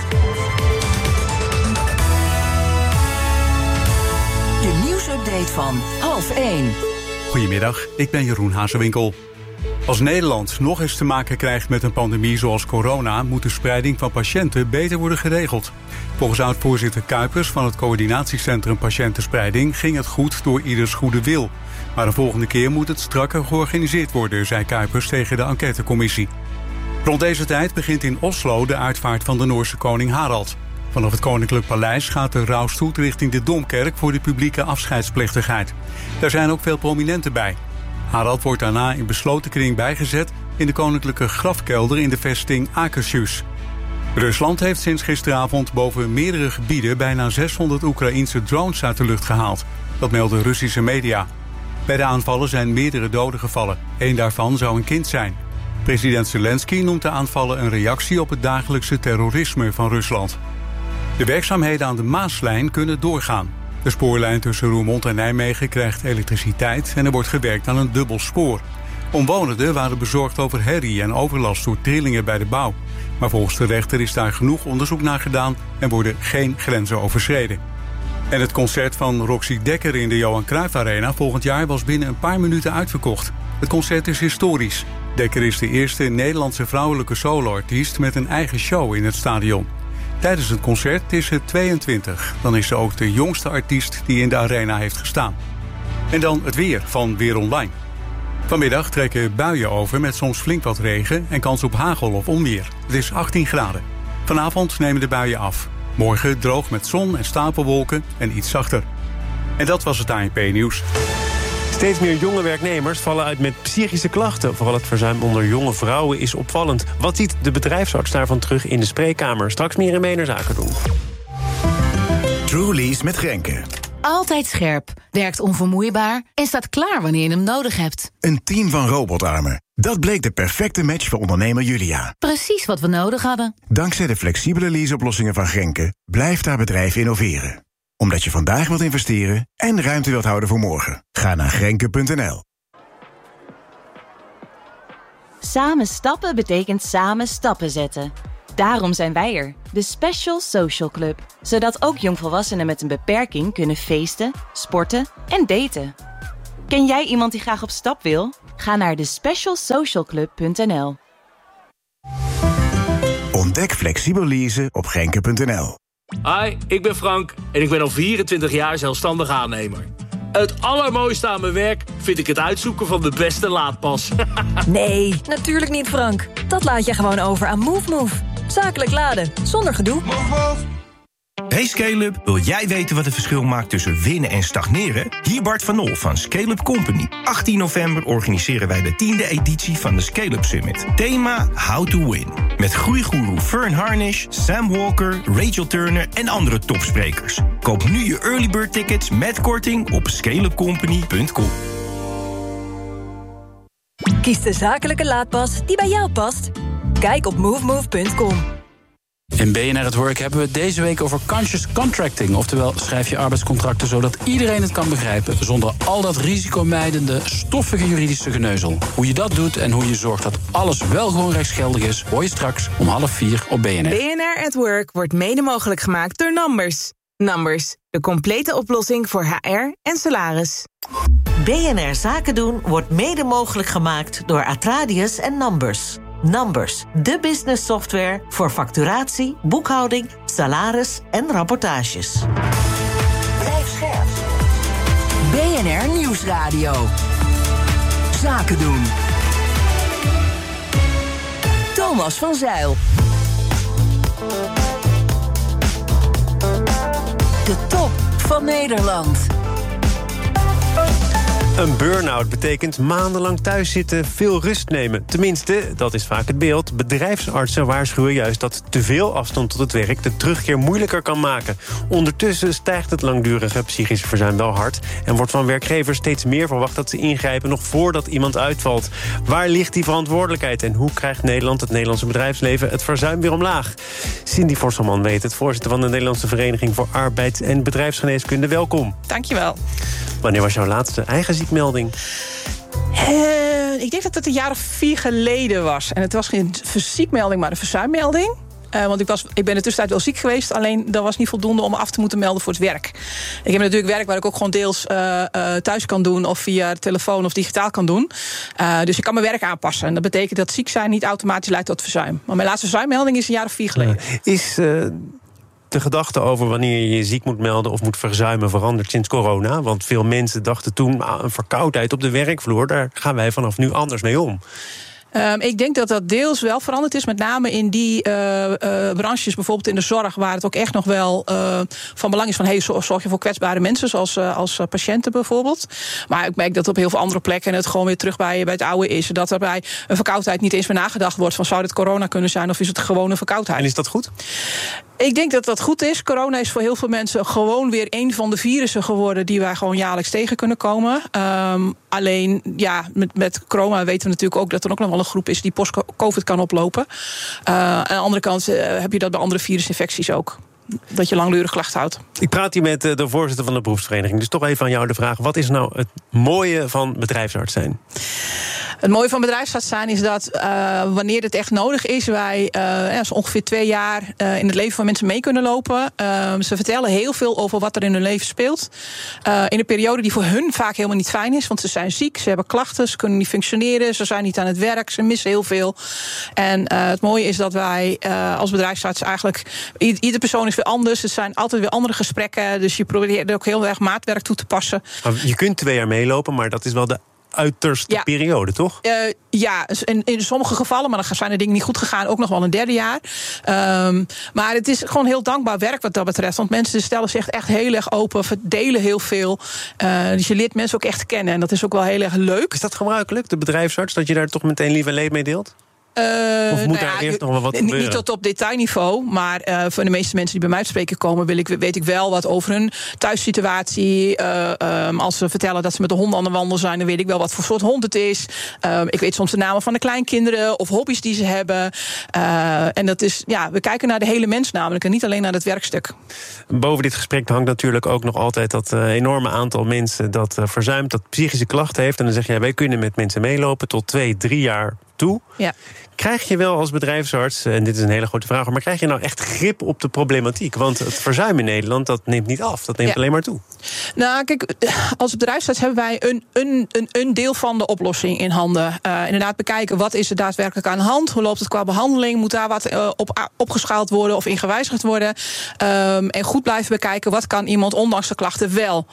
De nieuwsupdate van half één. Goedemiddag, ik ben Jeroen Hazewinkel. Als Nederland nog eens te maken krijgt met een pandemie zoals corona, moet de spreiding van patiënten beter worden geregeld. Volgens oud-voorzitter Kuipers van het coördinatiecentrum Patiëntenspreiding ging het goed door ieders goede wil. Maar de volgende keer moet het strakker georganiseerd worden, zei Kuipers tegen de enquêtecommissie. Rond deze tijd begint in Oslo de uitvaart van de Noorse koning Harald. Vanaf het Koninklijk Paleis gaat de rouwstoet richting de Domkerk voor de publieke afscheidsplechtigheid. Daar zijn ook veel prominenten bij. Harald wordt daarna in besloten kring bijgezet in de koninklijke grafkelder in de vesting Akershus. Rusland heeft sinds gisteravond boven meerdere gebieden bijna zeshonderd Oekraïense drones uit de lucht gehaald. Dat melden Russische media. Bij de aanvallen zijn meerdere doden gevallen. Eén daarvan zou een kind zijn. President Zelensky noemt de aanvallen een reactie op het dagelijkse terrorisme van Rusland. De werkzaamheden aan de Maaslijn kunnen doorgaan. De spoorlijn tussen Roermond en Nijmegen krijgt elektriciteit en er wordt gewerkt aan een dubbel spoor. Omwonenden waren bezorgd over herrie en overlast door trillingen bij de bouw. Maar volgens de rechter is daar genoeg onderzoek naar gedaan en worden geen grenzen overschreden. En het concert van Roxy Dekker in de Johan Cruijff Arena volgend jaar was binnen een paar minuten uitverkocht. Het concert is historisch. Dekker is de eerste Nederlandse vrouwelijke soloartiest met een eigen show in het stadion. Tijdens het concert is ze tweeëntwintig. Dan is ze ook de jongste artiest die in de arena heeft gestaan. En dan het weer van Weer Online. Vanmiddag trekken buien over met soms flink wat regen en kans op hagel of onweer. Het is achttien graden. Vanavond nemen de buien af. Morgen droog met zon en stapelwolken en iets zachter. En dat was het A N P-nieuws. Steeds meer jonge werknemers vallen uit met psychische klachten. Vooral het verzuim onder jonge vrouwen is opvallend. Wat ziet de bedrijfsarts daarvan terug in de spreekkamer? Straks meer in B N R Zaken doen. Truly's met Grenke. altijd scherp, werkt onvermoeibaar en staat klaar wanneer je hem nodig hebt. Een team van robotarmen. Dat bleek de perfecte match voor ondernemer Julia. Precies wat we nodig hadden. Dankzij de flexibele leaseoplossingen van Grenke blijft haar bedrijf innoveren. Omdat je vandaag wilt investeren en ruimte wilt houden voor morgen. Ga naar grenke punt n l. Samen stappen betekent samen stappen zetten. Daarom zijn wij er, de Special Social Club. Zodat ook jongvolwassenen met een beperking kunnen feesten, sporten en daten. Ken jij iemand die graag op stap wil? Ga naar de special social club punt n l. Ontdek flexibel leasen op grenke punt n l. Hi, ik ben Frank en ik ben al vierentwintig jaar zelfstandig aannemer. Het allermooiste aan mijn werk vind ik het uitzoeken van de beste laadpas. Nee, natuurlijk niet, Frank. Dat laat je gewoon over aan MoveMove. Zakelijk laden, zonder gedoe. Hey Scale-up, wil jij weten wat het verschil maakt tussen winnen en stagneren? Hier Bart van Nol van Scale-up Company. achttien november organiseren wij de tiende editie van de Scale-up Summit. Thema How to Win. Met groeigoeroe Fern Harnish, Sam Walker, Rachel Turner en andere topsprekers. Koop nu je early bird tickets met korting op scale up company punt com. Kies de zakelijke laadpas die bij jou past. Kijk op move move punt com. In B N R at Work hebben we het deze week over conscious contracting. Oftewel, schrijf je arbeidscontracten zodat iedereen het kan begrijpen, zonder al dat risicomijdende, stoffige juridische geneuzel. Hoe je dat doet en hoe je zorgt dat alles wel gewoon rechtsgeldig is, hoor je straks om half vier op B N R. B N R at Work wordt mede mogelijk gemaakt door Numbers. Numbers, de complete oplossing voor H R en salaris. B N R Zaken doen wordt mede mogelijk gemaakt door Atradius en Numbers. Numbers, de business software voor facturatie, boekhouding, salaris en rapportages. Blijf scherp. B N R Nieuwsradio. Zaken doen. Thomas van Zijl. De top van Nederland. Een burn-out betekent maandenlang thuis zitten, veel rust nemen. Tenminste, dat is vaak het beeld. Bedrijfsartsen waarschuwen juist dat te veel afstand tot het werk de terugkeer moeilijker kan maken. Ondertussen stijgt het langdurige psychische verzuim wel hard en wordt van werkgevers steeds meer verwacht dat ze ingrijpen nog voordat iemand uitvalt. Waar ligt die verantwoordelijkheid en hoe krijgt Nederland, het Nederlandse bedrijfsleven, het verzuim weer omlaag? Cindy Forsselman weet het, voorzitter van de Nederlandse Vereniging voor Arbeids- en Bedrijfsgeneeskunde. Welkom. Dankjewel. Wanneer was jouw laatste eigen ziekmelding? Uh, ik denk dat het een jaar of vier geleden was. En het was geen ziekmelding, maar een verzuimmelding. Uh, want ik, was, ik ben in de tussentijd wel ziek geweest. Alleen dat was niet voldoende om me af te moeten melden voor het werk. Ik heb natuurlijk werk waar ik ook gewoon deels uh, uh, thuis kan doen. Of via telefoon of digitaal kan doen. Uh, dus ik kan mijn werk aanpassen. En dat betekent dat ziek zijn niet automatisch leidt tot verzuim. Maar mijn laatste verzuimmelding is een jaar of vier geleden. Uh, is... Uh... De gedachte over wanneer je je ziek moet melden of moet verzuimen verandert sinds corona. Want veel mensen dachten toen, een verkoudheid op de werkvloer, daar gaan wij vanaf nu anders mee om. Um, ik denk dat dat deels wel veranderd is. Met name in die uh, uh, branches, bijvoorbeeld in de zorg, waar het ook echt nog wel uh, van belang is van hey, zorg je voor kwetsbare mensen, zoals uh, als uh, patiënten bijvoorbeeld. Maar ik merk dat op heel veel andere plekken het gewoon weer terug bij, bij het oude is. Dat er bij een verkoudheid niet eens meer nagedacht wordt van zou dit corona kunnen zijn of is het gewoon een verkoudheid. En is dat goed? Ik denk dat dat goed is. Corona is voor heel veel mensen gewoon weer een van de virussen geworden die wij gewoon jaarlijks tegen kunnen komen. Um, alleen, ja, met, met corona weten we natuurlijk ook dat er ook nog wel een groep is die post-covid kan oplopen. Uh, aan de andere kant uh, heb je dat bij andere virusinfecties ook. Dat je langdurig klachten houdt. Ik praat hier met de voorzitter van de beroepsvereniging. Dus toch even aan jou de vraag. Wat is nou het mooie van bedrijfsarts zijn? Het mooie van bedrijfsarts zijn is dat uh, wanneer het echt nodig is, wij uh, zo ongeveer twee jaar uh, in het leven van mensen mee kunnen lopen. Uh, ze vertellen heel veel over wat er in hun leven speelt. Uh, in een periode die voor hun vaak helemaal niet fijn is, want ze zijn ziek, ze hebben klachten, ze kunnen niet functioneren, ze zijn niet aan het werk, ze missen heel veel. En uh, het mooie is dat wij uh, als bedrijfsarts eigenlijk, iedere persoon is weer anders, het zijn altijd weer andere gesprekken, dus je probeert er ook heel erg maatwerk toe te passen. Je kunt twee jaar meelopen, maar dat is wel de uiterste ja. periode, toch? Uh, ja, in, in sommige gevallen, maar dan zijn er dingen niet goed gegaan, ook nog wel een derde jaar. Um, maar het is gewoon heel dankbaar werk wat dat betreft. Want mensen stellen zich echt heel erg open, verdelen heel veel. Uh, dus je leert mensen ook echt kennen. En dat is ook wel heel erg leuk. Is dat gebruikelijk, de bedrijfsarts, dat je daar toch meteen lief en leed mee deelt? Uh, of moet nou daar ja, eerst nog wel wat gebeuren? Niet tot op detailniveau, maar uh, voor de meeste mensen die bij mij te spreken komen, wil ik, weet ik wel wat over hun thuissituatie. Uh, um, als ze vertellen dat ze met de hond aan de wandel zijn, dan weet ik wel wat voor soort hond het is. Uh, ik weet soms de namen van de kleinkinderen of hobby's die ze hebben. Uh, en dat is, ja, we kijken naar de hele mens namelijk en niet alleen naar het werkstuk. Boven dit gesprek hangt natuurlijk ook nog altijd dat uh, enorme aantal mensen dat uh, verzuimt, dat psychische klachten heeft. En dan zeg jij, wij kunnen met mensen meelopen tot twee, drie jaar toe. Ja. Krijg je wel als bedrijfsarts, en dit is een hele grote vraag, maar krijg je nou echt grip op de problematiek? Want het verzuim in Nederland, dat neemt niet af, dat neemt ja. alleen maar toe. Nou, kijk, als bedrijfsarts hebben wij een, een, een, een deel van de oplossing in handen. Uh, inderdaad bekijken, wat is er daadwerkelijk aan de hand? Hoe loopt het qua behandeling? Moet daar wat uh, op opgeschaald worden of in gewijzigd worden? Um, en goed blijven bekijken, wat kan iemand ondanks de klachten wel?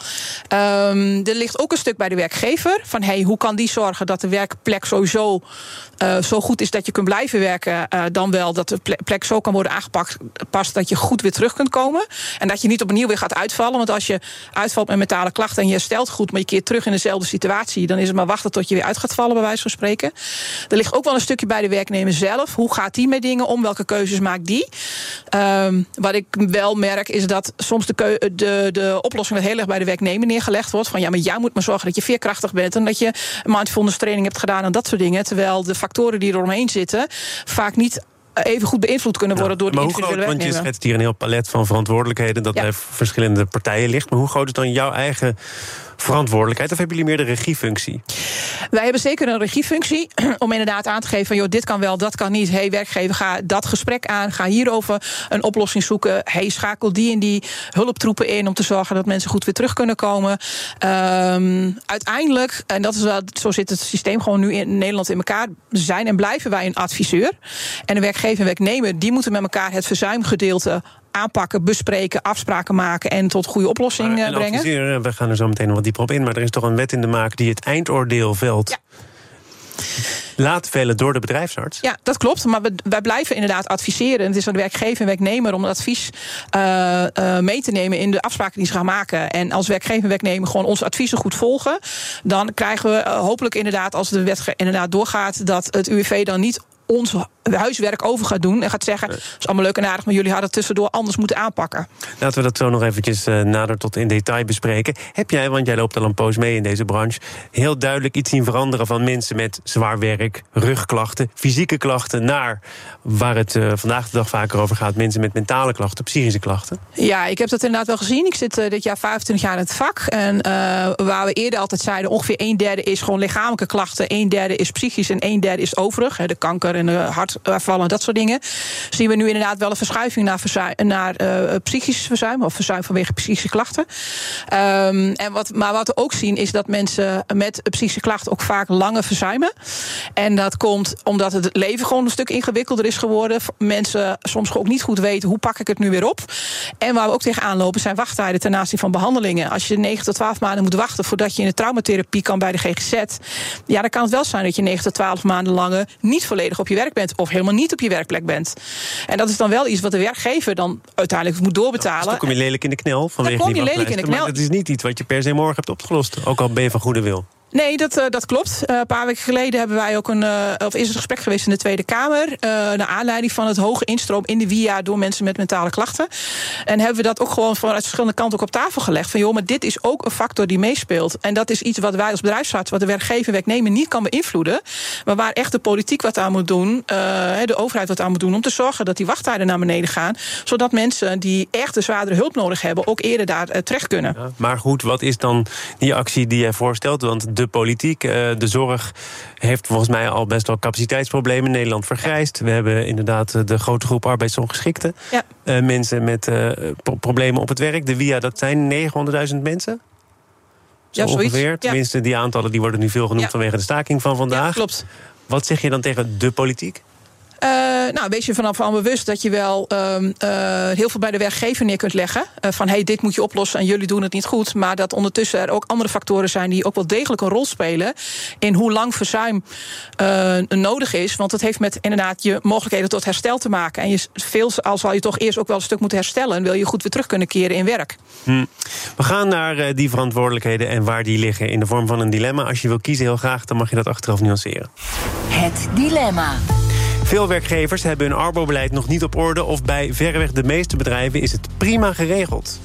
Um, er ligt ook een stuk bij de werkgever, van hey, hoe kan die zorgen dat de werkplek sowieso Uh, zo goed is dat je kunt blijven werken, uh, dan wel dat de plek zo kan worden aangepakt pas dat je goed weer terug kunt komen. En dat je niet opnieuw weer gaat uitvallen. Want als je uitvalt met mentale klachten en je herstelt goed, maar je keert terug in dezelfde situatie, dan is het maar wachten tot je weer uit gaat vallen, bij wijze van spreken. Er ligt ook wel een stukje bij de werknemer zelf. Hoe gaat die met dingen om? Welke keuzes maakt die? Um, wat ik wel merk is dat soms de, keu- de, de oplossing heel erg bij de werknemer neergelegd wordt. Van ja, maar jij moet maar zorgen dat je veerkrachtig bent en dat je mindfulness training hebt gedaan en dat soort dingen. Terwijl de factoren die er omheen zitten vaak niet even goed beïnvloed kunnen worden ja, door de individuele werknemer. Want je schetst hier een heel palet van verantwoordelijkheden dat ja. bij verschillende partijen ligt. Maar hoe groot is dan jouw eigen verantwoordelijkheid? Of hebben jullie meer de regiefunctie? Wij hebben zeker een regiefunctie om inderdaad aan te geven van joh, dit kan wel, dat kan niet. Hey, werkgever, ga dat gesprek aan. Ga hierover een oplossing zoeken. Hey, schakel die en die hulptroepen in om te zorgen dat mensen goed weer terug kunnen komen. Um, uiteindelijk, en dat is wel, zo zit het systeem gewoon nu in Nederland in elkaar, zijn en blijven wij een adviseur. En de werkgever en werknemer, die moeten met elkaar het verzuimgedeelte aanpakken, bespreken, afspraken maken en tot goede oplossing maar, brengen. Adviseren, we gaan er zo meteen wat dieper op in, maar er is toch een wet in de maak die het eindoordeel velt. Ja. Laat vellen door de bedrijfsarts. Ja, dat klopt. Maar we, wij blijven inderdaad adviseren. Het is aan de werkgever en werknemer om het advies uh, uh, mee te nemen in de afspraken die ze gaan maken. En als werkgever en werknemer gewoon onze adviezen goed volgen, dan krijgen we uh, hopelijk inderdaad, als de wet inderdaad doorgaat, dat het U W V dan niet ons huiswerk over gaat doen en gaat zeggen, dat is allemaal leuk en aardig, maar jullie hadden tussendoor anders moeten aanpakken. Laten we dat zo nog eventjes uh, nader tot in detail bespreken. Heb jij, want jij loopt al een poos mee in deze branche, heel duidelijk iets zien veranderen van mensen met zwaar werk, rugklachten, fysieke klachten, naar waar het uh, vandaag de dag vaker over gaat, mensen met mentale klachten, psychische klachten? Ja, ik heb dat inderdaad wel gezien. Ik zit uh, dit jaar vijfentwintig jaar in het vak. En uh, waar we eerder altijd zeiden, ongeveer een derde is gewoon lichamelijke klachten, een derde is psychisch en een derde is overig, hè, de kanker en de hartvallen, dat soort dingen. Zien we nu inderdaad wel een verschuiving naar, verzuim, naar uh, psychisch verzuim, of verzuim vanwege psychische klachten. Um, en wat, maar wat we ook zien is dat mensen met psychische klachten ook vaak langer verzuimen. En dat komt omdat het leven gewoon een stuk ingewikkelder is geworden. Mensen soms ook niet goed weten, hoe pak ik het nu weer op? En waar we ook tegenaan lopen zijn wachttijden ten aanzien van behandelingen. Als je negen tot twaalf maanden moet wachten voordat je in de traumatherapie kan bij de G G Z, ja, dan kan het wel zijn dat je negen tot twaalf maanden langer niet volledig op je werk bent of helemaal niet op je werkplek bent. En dat is dan wel iets wat de werkgever dan uiteindelijk moet doorbetalen. Dan kom je lelijk in de knel vanwege die wachtlijsten. Maar dat is niet iets wat je per se morgen hebt opgelost, ook al ben je van goede wil. Nee, dat, uh, dat klopt. Uh, een paar weken geleden hebben wij ook een, uh, of is er een gesprek geweest in de Tweede Kamer, uh, naar aanleiding van het hoge instroom in de W I A door mensen met mentale klachten. En hebben we dat ook gewoon vanuit verschillende kanten ook op tafel gelegd. Van joh, maar dit is ook een factor die meespeelt. En dat is iets wat wij als bedrijfsarts, wat de werkgever, werknemer niet kan beïnvloeden, maar waar echt de politiek wat aan moet doen, uh, de overheid wat aan moet doen, om te zorgen dat die wachttijden naar beneden gaan, zodat mensen die echt de zwaardere hulp nodig hebben ook eerder daar uh, terecht kunnen. Ja, maar goed, wat is dan die actie die jij voorstelt? Want de politiek, de zorg heeft volgens mij al best wel capaciteitsproblemen. Nederland vergrijst. We hebben inderdaad de grote groep arbeidsongeschikten. Ja. Uh, mensen met uh, pro- problemen op het werk. De W I A, dat zijn negenhonderdduizend mensen. Zo ja, ongeveer. Ja. Tenminste, die aantallen die worden nu veel genoemd ja. vanwege de staking van vandaag. Ja, klopt. Wat zeg je dan tegen de politiek? Uh, nou, wees je vanaf van bewust dat je wel um, uh, heel veel bij de werkgever neer kunt leggen. Uh, van, hey, dit moet je oplossen en jullie doen het niet goed. Maar dat ondertussen er ook andere factoren zijn die ook wel degelijk een rol spelen in hoe lang verzuim uh, nodig is. Want het heeft met inderdaad je mogelijkheden tot herstel te maken. En je, veel al zal je toch eerst ook wel een stuk moeten herstellen en wil je goed weer terug kunnen keren in werk. Hm. We gaan naar uh, die verantwoordelijkheden en waar die liggen in de vorm van een dilemma. Als je wil kiezen heel graag, dan mag je dat achteraf nuanceren. Het dilemma. Veel werkgevers hebben hun arbobeleid nog niet op orde, of bij verreweg de meeste bedrijven is het prima geregeld.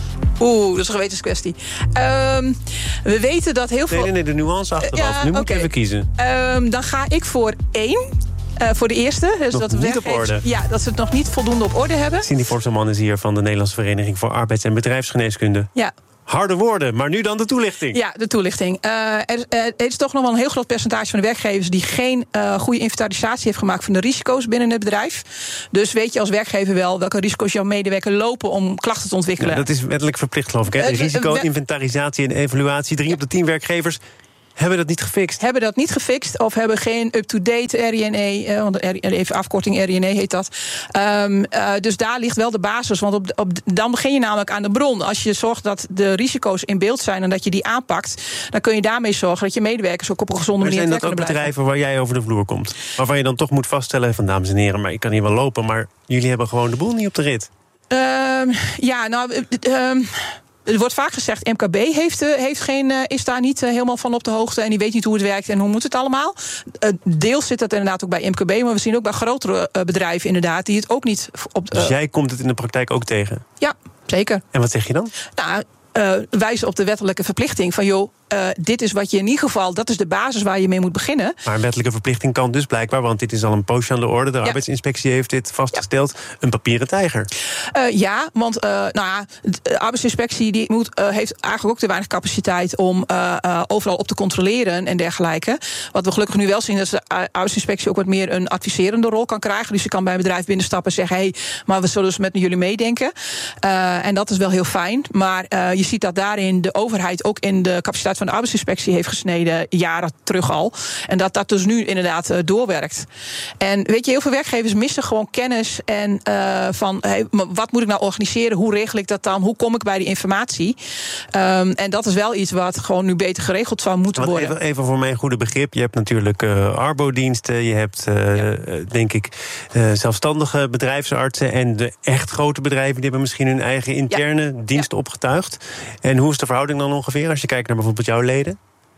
Oeh, dat is een gewetenskwestie. Um, we weten dat heel veel... Nee, nee, nee, de nuance achteraf. Uh, ja, nu moet okay. ik even kiezen. Um, dan ga ik voor één. Uh, voor de eerste. Dus nog dat niet op orde. Ja, dat ze het nog niet voldoende op orde hebben. Cindy Forselman is hier van de Nederlandse Vereniging voor Arbeids- en Bedrijfsgeneeskunde. Ja. Harde woorden, maar nu dan de toelichting. Ja, de toelichting. Uh, er, er is toch nog wel een heel groot percentage van de werkgevers die geen uh, goede inventarisatie heeft gemaakt van de risico's binnen het bedrijf. Dus weet je als werkgever wel welke risico's jouw medewerker lopen om klachten te ontwikkelen. Ja, dat is wettelijk verplicht, geloof ik. Hè? De risico, inventarisatie en evaluatie. Drie op de tien werkgevers hebben dat niet gefixt. Hebben dat niet gefixt of hebben geen up-to-date R I N E, eh, want even afkorting R I N E heet dat. Um, uh, dus daar ligt wel de basis, want op, op, dan begin je namelijk aan de bron. Als je zorgt dat de risico's in beeld zijn en dat je die aanpakt, dan kun je daarmee zorgen dat je medewerkers ook op een gezonde manier kunnen blijven. Maar zijn dat ook bedrijven waar jij over de vloer komt? Waarvan je dan toch moet vaststellen van dames en heren, maar ik kan hier wel lopen, maar jullie hebben gewoon de boel niet op de rit. Um, ja, nou... Um, Er wordt vaak gezegd, M K B heeft, heeft geen, is daar niet helemaal van op de hoogte en die weet niet hoe het werkt en hoe moet het allemaal. Deels zit dat inderdaad ook bij M K B, maar we zien ook bij grotere bedrijven inderdaad die het ook niet op. Dus jij komt het in de praktijk ook tegen? Ja, zeker. En wat zeg je dan? Nou, uh, wijzen op de wettelijke verplichting van joh, Uh, dit is wat je in ieder geval, dat is de basis waar je mee moet beginnen. Maar een wettelijke verplichting kan dus blijkbaar, want dit is al een poosje aan de orde. De ja. arbeidsinspectie heeft dit vastgesteld. Ja. Een papieren tijger. Uh, ja, want uh, nou ja, de arbeidsinspectie die moet, uh, heeft eigenlijk ook te weinig capaciteit om uh, uh, overal op te controleren en dergelijke. Wat we gelukkig nu wel zien, is dat de arbeidsinspectie ook wat meer een adviserende rol kan krijgen. Dus je kan bij een bedrijf binnenstappen en zeggen, hé, hey, maar we zullen dus met jullie meedenken. Uh, en dat is wel heel fijn. Maar uh, je ziet dat daarin de overheid ook in de capaciteit van de arbeidsinspectie heeft gesneden, jaren terug al. En dat dat dus nu inderdaad uh, doorwerkt. En weet je, heel veel werkgevers missen gewoon kennis en uh, van, hey, wat moet ik nou organiseren? Hoe regel ik dat dan? Hoe kom ik bij die informatie? Um, en dat is wel iets wat gewoon nu beter geregeld zou moeten Want worden. Even, even voor mijn goede begrip. Je hebt natuurlijk uh, arbodiensten, je hebt, uh, ja. denk ik, uh, zelfstandige bedrijfsartsen en de echt grote bedrijven, die hebben misschien hun eigen interne ja. dienst ja. opgetuigd. En hoe is de verhouding dan ongeveer als je kijkt naar bijvoorbeeld jouw leden?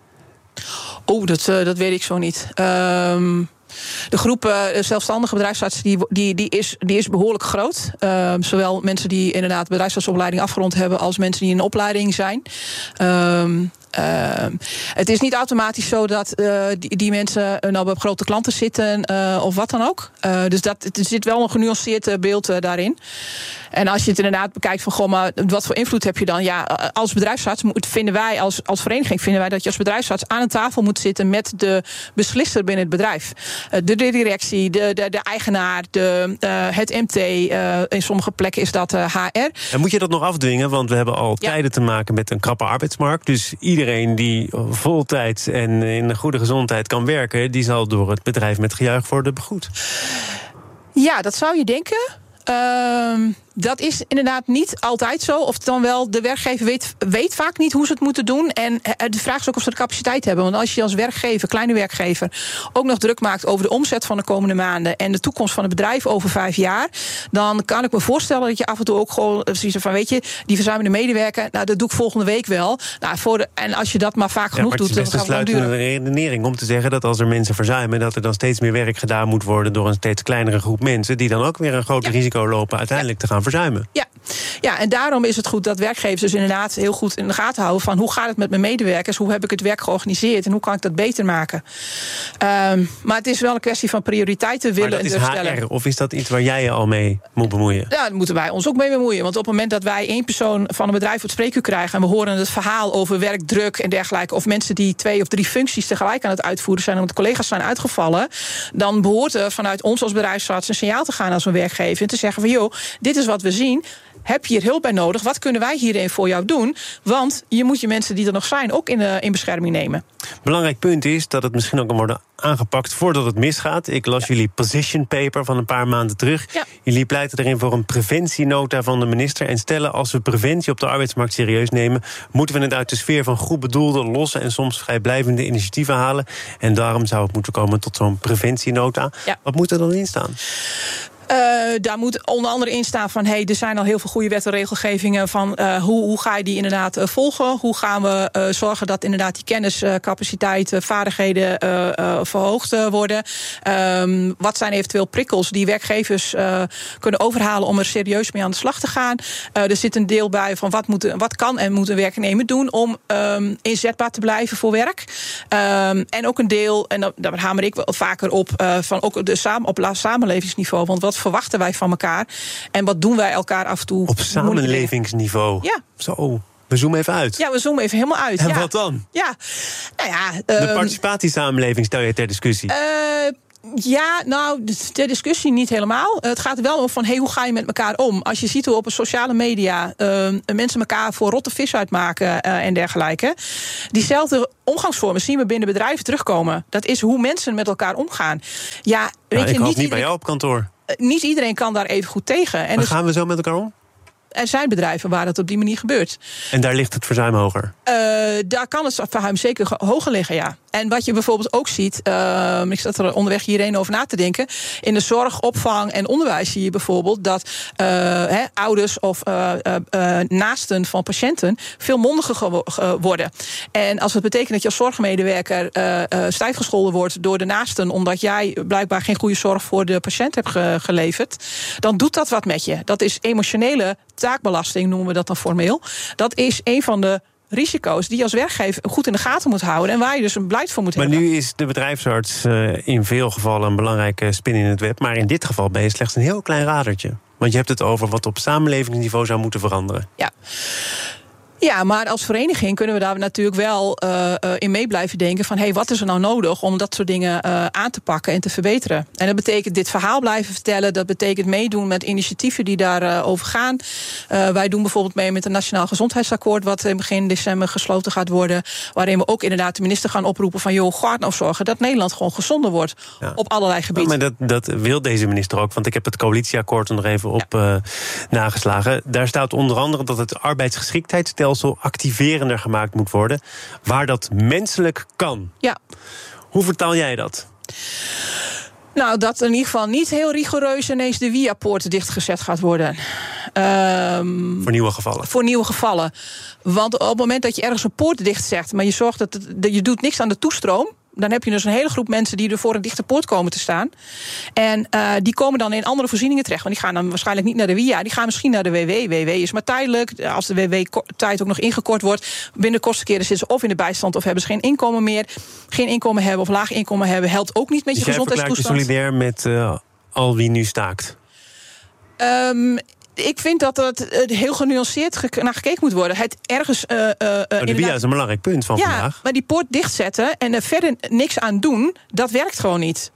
Oh, dat, uh, dat weet ik zo niet. Um, de groep uh, zelfstandige bedrijfsartsen die, die, die, is, die is behoorlijk groot. Uh, zowel mensen die inderdaad bedrijfsartsopleiding afgerond hebben als mensen die in een opleiding zijn. Um, Uh, het is niet automatisch zo dat uh, die, die mensen nou bij grote klanten zitten uh, of wat dan ook. Uh, dus dat, er zit wel een genuanceerd beeld uh, daarin. En als je het inderdaad bekijkt van, goh, maar wat voor invloed heb je dan? Ja, als bedrijfsarts vinden wij, als, als vereniging vinden wij dat je als bedrijfsarts aan een tafel moet zitten met de beslisser binnen het bedrijf. Uh, de, de directie, de, de, de eigenaar, de, uh, het M T. Uh, in sommige plekken is dat uh, H R. En moet je dat nog afdwingen? Want we hebben al ja. tijden te maken met een krappe arbeidsmarkt. Dus iedereen die voltijds en in een goede gezondheid kan werken, die zal door het bedrijf met gejuich worden begroet. Ja, dat zou je denken. Uh, dat is inderdaad niet altijd zo. Of dan wel, de werkgever weet, weet vaak niet hoe ze het moeten doen. En de vraag is ook of ze de capaciteit hebben. Want als je als werkgever, kleine werkgever, ook nog druk maakt over de omzet van de komende maanden en de toekomst van het bedrijf over vijf jaar, dan kan ik me voorstellen dat je af en toe ook gewoon zoiets van, weet je, die verzuimende medewerker, nou, dat doe ik volgende week wel. Nou, voor de, en als je dat maar vaak genoeg ja, maar doet, dan gaat het lang duren. Het is best een sluitende redenering om te zeggen dat als er mensen verzuimen, dat er dan steeds meer werk gedaan moet worden door een steeds kleinere groep mensen, die dan ook weer een groot ja. risico lopen uiteindelijk ja. te gaan verzuimen. Ja. ja, en daarom is het goed dat werkgevers dus inderdaad heel goed in de gaten houden van hoe gaat het met mijn medewerkers, hoe heb ik het werk georganiseerd en hoe kan ik dat beter maken. Um, maar het is wel een kwestie van prioriteiten willen en durven stellen. H R, of is dat iets waar jij je al mee moet bemoeien? Ja, daar moeten wij ons ook mee bemoeien. Want op het moment dat wij één persoon van een bedrijf op het spreekuur krijgen en we horen het verhaal over werkdruk en dergelijke, of mensen die twee of drie functies tegelijk aan het uitvoeren zijn omdat de collega's zijn uitgevallen, dan behoort er vanuit ons als bedrijfsarts een signaal te gaan als een werkgever en te zeggen van joh, dit is wat we zien. Heb je hier hulp bij nodig? Wat kunnen wij hierin voor jou doen? Want je moet je mensen die er nog zijn ook in, uh, in bescherming nemen. Belangrijk punt is dat het misschien ook kan worden aangepakt voordat het misgaat. Ik las ja. jullie position paper van een paar maanden terug. Ja. Jullie pleiten erin voor een preventienota van de minister en stellen als we preventie op de arbeidsmarkt serieus nemen, moeten we het uit de sfeer van goed bedoelde, losse en soms vrijblijvende initiatieven halen. En daarom zou het moeten komen tot zo'n preventienota. Ja. Wat moet er dan in staan? Uh, daar moet onder andere in staan van... hey, er zijn al heel veel goede wet en regelgevingen... van uh, hoe, hoe ga je die inderdaad uh, volgen? Hoe gaan we uh, zorgen dat inderdaad die kennis, uh, capaciteit, uh, vaardigheden uh, uh, verhoogd uh, worden? Um, wat zijn eventueel prikkels die werkgevers uh, kunnen overhalen... om er serieus mee aan de slag te gaan? Uh, er zit een deel bij van wat, moet, wat kan en moet een werknemer doen... om um, inzetbaar te blijven voor werk. Um, en ook een deel, en daar hamer ik wel vaker op... Uh, van ook de samen, op samenlevingsniveau. Want wat verwachten wij van elkaar? En wat doen wij elkaar af en toe? Op samenlevingsniveau? Ja. Zo, we zoomen even uit. Ja, we zoomen even helemaal uit. En ja. wat dan? Ja, nou ja... Um, de participatiesamenleving stel je ter discussie. Uh, Ja, nou, de discussie niet helemaal. Het gaat er wel om van, hey, hoe ga je met elkaar om? Als je ziet hoe op een sociale media uh, mensen elkaar voor rotte vis uitmaken uh, en dergelijke. Diezelfde omgangsvormen zien we binnen bedrijven terugkomen. Dat is hoe mensen met elkaar omgaan. Ja, weet nou, je, ik hoop niet, niet bij jou op kantoor. Uh, niet iedereen kan daar even goed tegen. En maar dus, gaan we zo met elkaar om? Er zijn bedrijven waar dat op die manier gebeurt. En daar ligt het verzuim hoger? Uh, daar kan het verzuim zeker hoger liggen, ja. En wat je bijvoorbeeld ook ziet... Uh, ik zat er onderweg hierheen over na te denken... in de zorg, opvang en onderwijs zie je bijvoorbeeld... dat uh, he, ouders of uh, uh, uh, naasten van patiënten... veel mondiger gewo- ge- worden. En als het betekent dat je als zorgmedewerker... Uh, uh, stijf gescholden wordt door de naasten... omdat jij blijkbaar geen goede zorg voor de patiënt hebt ge- geleverd... dan doet dat wat met je. Dat is emotionele taakbelasting, noemen we dat dan formeel. Dat is een van de risico's die je als werkgever goed in de gaten moet houden... en waar je dus een beleid voor moet maar hebben. Maar nu is de bedrijfsarts uh, in veel gevallen een belangrijke spin in het web... maar in dit geval ben je slechts een heel klein radertje. Want je hebt het over wat op samenlevingsniveau zou moeten veranderen. Ja. Ja, maar als vereniging kunnen we daar natuurlijk wel uh, uh, in mee blijven denken... van hey, wat is er nou nodig om dat soort dingen uh, aan te pakken en te verbeteren. En dat betekent dit verhaal blijven vertellen. Dat betekent meedoen met initiatieven die daarover uh, over gaan. Uh, wij doen bijvoorbeeld mee met een Nationaal Gezondheidsakkoord... wat in begin december gesloten gaat worden. Waarin we ook inderdaad de minister gaan oproepen van... joh, ga nou zorgen dat Nederland gewoon gezonder wordt ja. op allerlei gebieden. Ja, maar dat, dat wil deze minister ook, want ik heb het coalitieakkoord er nog even op ja. uh, nageslagen. Daar staat onder andere dat het arbeidsgeschiktheidsstelsel activerender gemaakt moet worden, waar dat menselijk kan. Ja. Hoe vertaal jij dat? Nou, dat in ieder geval niet heel rigoureus ineens de W I A-poort dichtgezet gaat worden. Um, voor nieuwe gevallen? Voor nieuwe gevallen. Want op het moment dat je ergens een poort dichtzet, maar je zorgt dat, het, dat je doet niks aan de toestroom, dan heb je dus een hele groep mensen die er voor een dichte poort komen te staan. En uh, die komen dan in andere voorzieningen terecht. Want die gaan dan waarschijnlijk niet naar de W I A. Die gaan misschien naar de W W. W W is maar tijdelijk. Als de W W-tijd ook nog ingekort wordt, binnen de kostenkeren zitten ze of in de bijstand of hebben ze geen inkomen meer. Geen inkomen hebben of laag inkomen hebben helpt ook niet met je dus gezondheidstoestand. Jij verklaart je solidair met uh, al wie nu staakt? Um, Ik vind dat er heel genuanceerd ge- naar gekeken moet worden. Het ergens. Uh, uh, oh, de W I A is een belangrijk punt van ja, vandaag. Maar die poort dichtzetten en er verder niks aan doen, dat werkt gewoon niet.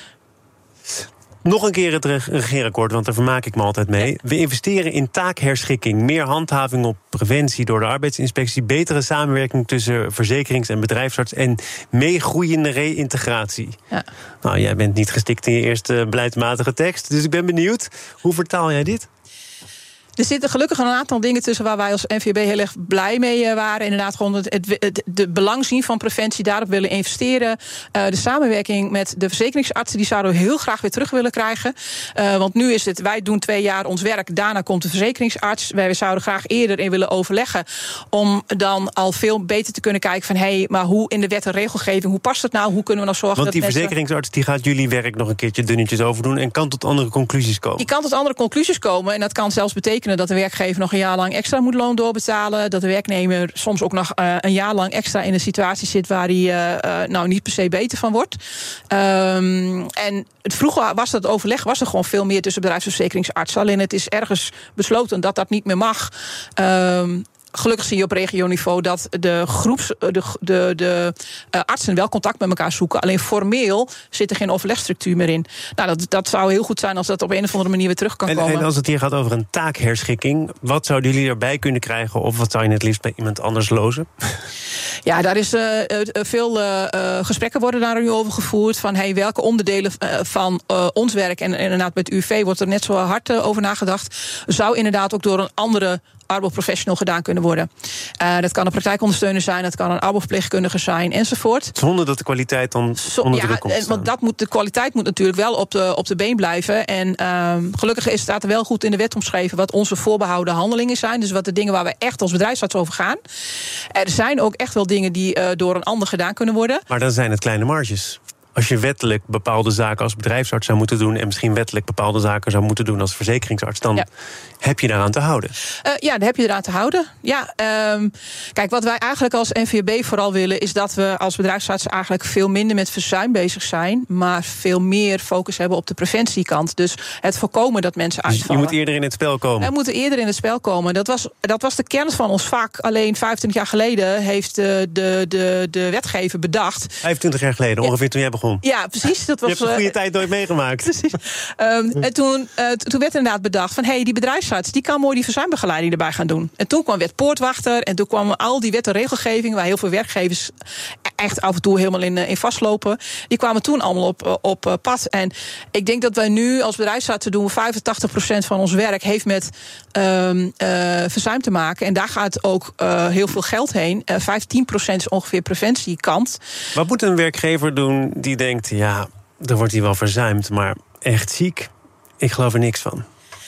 Nog een keer het regeerakkoord, want daar vermaak ik me altijd mee. We investeren in taakherschikking, meer handhaving op preventie door de arbeidsinspectie, betere samenwerking tussen verzekerings- en bedrijfsarts en meegroeiende reïntegratie. Ja. Nou, jij bent niet gestikt in je eerste beleidsmatige tekst, dus ik ben benieuwd. Hoe vertaal jij dit? Er zitten gelukkig een aantal dingen tussen waar wij als N V B heel erg blij mee waren. Inderdaad, gewoon het, het, het de belang zien van preventie, daarop willen investeren. Uh, de samenwerking met de verzekeringsartsen, die zouden we heel graag weer terug willen krijgen. Uh, want nu is het, wij doen twee jaar ons werk, daarna komt de verzekeringsarts. Wij zouden graag eerder in willen overleggen om dan al veel beter te kunnen kijken van hé, hey, maar hoe in de wet en regelgeving, hoe past het nou? Hoe kunnen we nou zorgen want dat die verzekeringsarts die gaat jullie werk nog een keertje dunnetjes overdoen en kan tot andere conclusies komen? Die kan tot andere conclusies komen en dat kan zelfs betekenen dat de werkgever nog een jaar lang extra moet loon doorbetalen. Dat de werknemer soms ook nog uh, een jaar lang extra in een situatie zit waar hij uh, uh, nou niet per se beter van wordt. Um, en het vroeger was dat overleg, was er gewoon veel meer tussen bedrijfsverzekeringsartsen. Alleen het is ergens besloten dat dat niet meer mag. Um, Gelukkig zie je op regioniveau dat de groeps, de, de, de uh, artsen wel contact met elkaar zoeken. Alleen formeel zit er geen overlegstructuur meer in. Nou, dat, dat zou heel goed zijn als dat op een of andere manier weer terug kan en, komen. En als het hier gaat over een taakherschikking, wat zouden jullie erbij kunnen krijgen? Of wat zou je het liefst bij iemand anders lozen? Ja, daar is uh, veel uh, gesprekken worden daar nu over gevoerd. Van hey, welke onderdelen uh, van uh, ons werk en inderdaad met U W wordt er net zo hard uh, over nagedacht. Zou inderdaad ook door een andere arbo-professional gedaan kunnen worden. Uh, dat kan een praktijkondersteuner zijn, dat kan een arbo-verpleegkundige zijn, enzovoort. Zonder dat de kwaliteit dan Zo, onder ja, druk komt te staan. Want dat moet, de kwaliteit moet natuurlijk wel op de, op de been blijven. En um, gelukkig is, staat er wel goed in de wet omschreven wat onze voorbehouden handelingen zijn. Dus wat de dingen waar we echt als bedrijfsarts over gaan. Er zijn ook echt wel dingen die uh, door een ander gedaan kunnen worden. Maar dan zijn het kleine marges. Als je wettelijk bepaalde zaken als bedrijfsarts zou moeten doen en misschien wettelijk bepaalde zaken zou moeten doen als verzekeringsarts, dan ja. heb je daaraan te houden. Uh, ja, daar heb je eraan te houden. Ja, um, kijk, wat wij eigenlijk als N V B vooral willen is dat we als bedrijfsarts eigenlijk veel minder met verzuim bezig zijn, maar veel meer focus hebben op de preventiekant. Dus het voorkomen dat mensen dus uitvallen. Je moet eerder in het spel komen. We moeten eerder in het spel komen. Dat was, dat was de kern van ons vak. Alleen vijfentwintig jaar geleden heeft de, de, de, de wetgever bedacht. vijfentwintig jaar geleden, ongeveer ja. toen jij begon. Ja, precies. Dat was, je hebt een goede uh, tijd nooit meegemaakt. Precies. Um, en toen, uh, toen werd inderdaad bedacht van, hé, hey, die bedrijfsarts die kan mooi die verzuimbegeleiding erbij gaan doen. En toen kwam wet Poortwachter en toen kwamen al die wet en regelgeving waar heel veel werkgevers echt af en toe helemaal in, in vastlopen. Die kwamen toen allemaal op, op pad. En ik denk dat wij nu als bedrijfsarts doen vijfentachtig procent van ons werk heeft met um, uh, verzuim te maken. En daar gaat ook uh, heel veel geld heen. Uh, vijftien procent is ongeveer preventiekant. Wat moet een werkgever doen die denkt, ja, er wordt hier wel verzuimd, maar echt ziek? Ik geloof er niks van.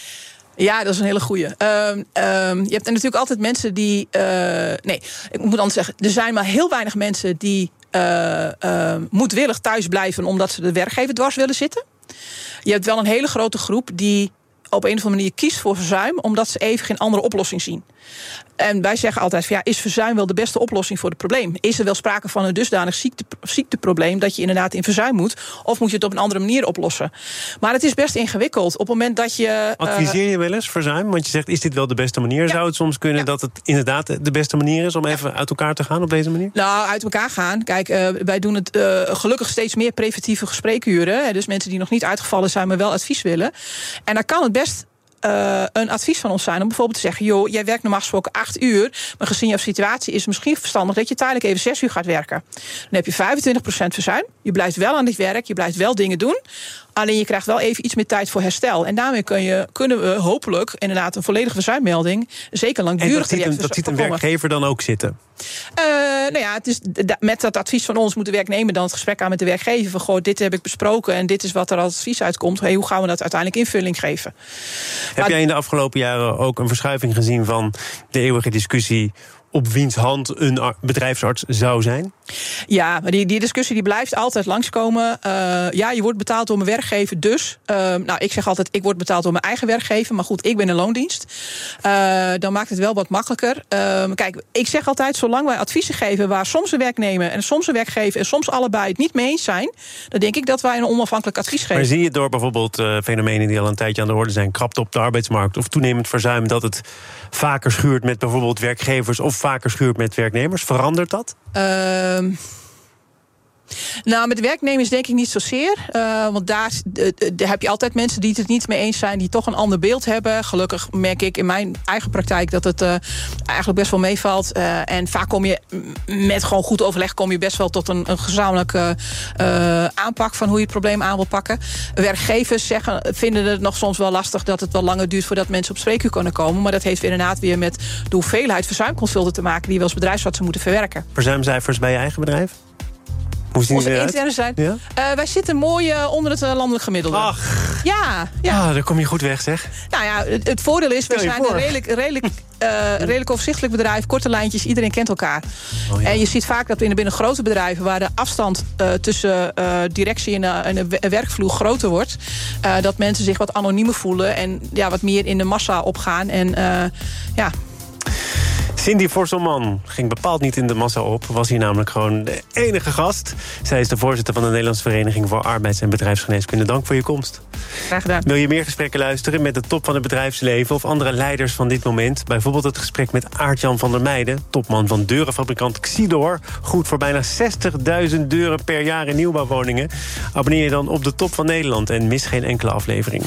Ja, dat is een hele goeie. Um, um, je hebt natuurlijk altijd mensen die... Uh, nee, ik moet anders zeggen, er zijn maar heel weinig mensen die uh, uh, moedwillig thuis blijven omdat ze de werkgever dwars willen zitten. Je hebt wel een hele grote groep die op een of andere manier kiest voor verzuim omdat ze even geen andere oplossing zien. En wij zeggen altijd van ja, is verzuim wel de beste oplossing voor het probleem? Is er wel sprake van een dusdanig ziekte, ziekteprobleem dat je inderdaad in verzuim moet? Of moet je het op een andere manier oplossen? Maar het is best ingewikkeld. Op het moment dat je... Adviseer je wel eens verzuim? Want je zegt, is dit wel de beste manier? Ja. Zou het soms kunnen ja. dat het inderdaad de beste manier is om even ja. uit elkaar te gaan op deze manier? Nou, uit elkaar gaan. Kijk, uh, wij doen het uh, gelukkig steeds meer preventieve gespreekuren. Hè, dus mensen die nog niet uitgevallen zijn, maar wel advies willen. En dan kan het best Uh, een advies van ons zijn om bijvoorbeeld te zeggen, joh, jij werkt normaal gesproken acht uur, maar gezien jouw situatie is het misschien verstandig dat je tijdelijk even zes uur gaat werken. Dan heb je vijfentwintig procent verzuim. Je blijft wel aan dit werk, je blijft wel dingen doen. Alleen je krijgt wel even iets meer tijd voor herstel. En daarmee kun je, kunnen we hopelijk inderdaad een volledige verzuimmelding, zeker langdurig traject. En dat ziet een, dat ziet een werkgever dan ook zitten? Uh, nou ja, het is met dat advies van ons moet de werknemer dan het gesprek aan met de werkgever van, goh, dit heb ik besproken en dit is wat er als advies uitkomt. Hey, hoe gaan we dat uiteindelijk invulling geven? Heb maar, jij in de afgelopen jaren ook een verschuiving gezien van de eeuwige discussie op wiens hand een bedrijfsarts zou zijn? Ja, maar die, die discussie die blijft altijd langskomen. Uh, ja, je wordt betaald door mijn werkgever, dus. Uh, nou, ik zeg altijd, ik word betaald door mijn eigen werkgever. Maar goed, ik ben een loondienst. Uh, dan maakt het wel wat makkelijker. Uh, kijk, ik zeg altijd, zolang wij adviezen geven waar soms een werknemer en soms een werkgever en soms allebei het niet mee eens zijn, dan denk ik dat wij een onafhankelijk advies geven. Maar zie je door bijvoorbeeld uh, fenomenen die al een tijdje aan de orde zijn, krapte op de arbeidsmarkt of toenemend verzuim, dat het vaker schuurt met bijvoorbeeld werkgevers of vaker schuurt met werknemers? Verandert dat? Uh, nou, met werknemers denk ik niet zozeer. Uh, want daar, uh, daar heb je altijd mensen die het er niet mee eens zijn, die toch een ander beeld hebben. Gelukkig merk ik in mijn eigen praktijk dat het uh, eigenlijk best wel meevalt. Uh, en vaak kom je met gewoon goed overleg kom je best wel tot een, een gezamenlijke uh, aanpak van hoe je het probleem aan wil pakken. Werkgevers zeggen, vinden het nog soms wel lastig dat het wel langer duurt voordat mensen op spreekuur kunnen komen. Maar dat heeft inderdaad weer met de hoeveelheid verzuimconsulten te maken die we als bedrijfsartsen moeten verwerken. Verzuimcijfers bij je eigen bedrijf? Hoe zien Onze interne zijn. Ja? Uh, wij zitten mooi uh, onder het uh, landelijk gemiddelde. Ach. Ja, ja. Ah, daar kom je goed weg, zeg. Nou ja, het, het voordeel is, we zijn voor. een redelijk, redelijk, uh, redelijk overzichtelijk bedrijf. Korte lijntjes, iedereen kent elkaar. Oh, ja. En je ziet vaak dat binnen, binnen grote bedrijven, waar de afstand uh, tussen uh, directie en, uh, en de werkvloer groter wordt, uh, dat mensen zich wat anoniemer voelen en ja, wat meer in de massa opgaan. En uh, ja... Cindy Forselman ging bepaald niet in de massa op. Was hier namelijk gewoon de enige gast. Zij is de voorzitter van de Nederlandse Vereniging voor Arbeids- en Bedrijfsgeneeskunde. Dank voor je komst. Graag gedaan. Wil je meer gesprekken luisteren met de top van het bedrijfsleven of andere leiders van dit moment? Bijvoorbeeld het gesprek met Aart-Jan van der Meijden, topman van deurenfabrikant Xidor. Goed voor bijna zestigduizend deuren per jaar in nieuwbouwwoningen. Abonneer je dan op de Top van Nederland en mis geen enkele aflevering.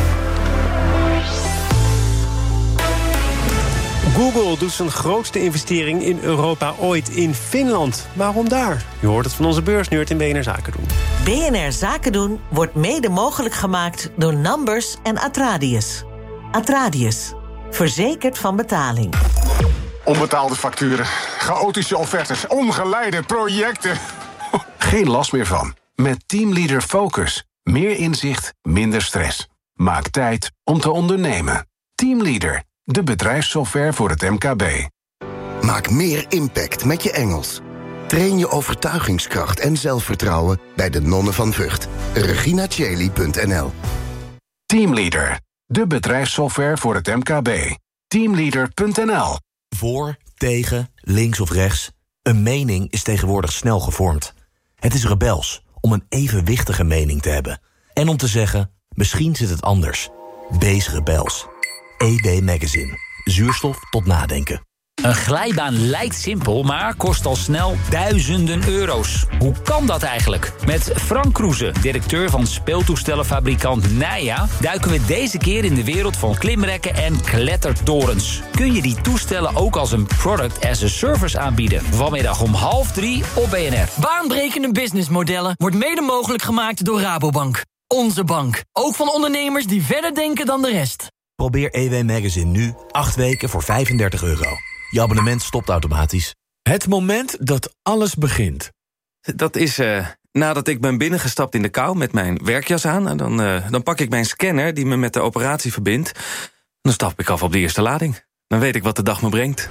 Google doet zijn grootste investering in Europa ooit in Finland. Waarom daar? Je hoort het van onze beursnerd in B N R Zaken doen. B N R Zaken doen wordt mede mogelijk gemaakt door Numbers en Atradius. Atradius, Verzekerd van betaling. Onbetaalde facturen, chaotische offertes, ongeleide projecten. Geen last meer van. Met Teamleader Focus. Meer inzicht, minder stress. Maak tijd om te ondernemen. Teamleader, de bedrijfssoftware voor het M K B. Maak meer impact met je Engels. Train je overtuigingskracht en zelfvertrouwen bij de Nonnen van Vught. regina cheli punt n l. Teamleader, de bedrijfssoftware voor het M K B. Teamleader punt n l. Voor, tegen, links of rechts. Een mening is tegenwoordig snel gevormd. Het is rebels om een evenwichtige mening te hebben. En om te zeggen, misschien zit het anders. Wees rebels. E B Magazine. Zuurstof tot nadenken. Een glijbaan lijkt simpel, maar kost al snel duizenden euro's. Hoe kan dat eigenlijk? Met Frank Kroeze, directeur van speeltoestellenfabrikant Nija... duiken we deze keer in de wereld van klimrekken en klettertorens. Kun je die toestellen ook als een product as a service aanbieden? Vanmiddag om half drie op B N R. Baanbrekende businessmodellen wordt mede mogelijk gemaakt door Rabobank. Onze bank. Ook van ondernemers die verder denken dan de rest. Probeer E W Magazine nu acht weken voor vijfendertig euro. Je abonnement stopt automatisch. Het moment dat alles begint. Dat is uh, nadat ik ben binnengestapt in de kou met mijn werkjas aan. En dan, uh, dan pak ik mijn scanner die me met de operatie verbindt. Dan stap ik af op de eerste lading. Dan weet ik wat de dag me brengt.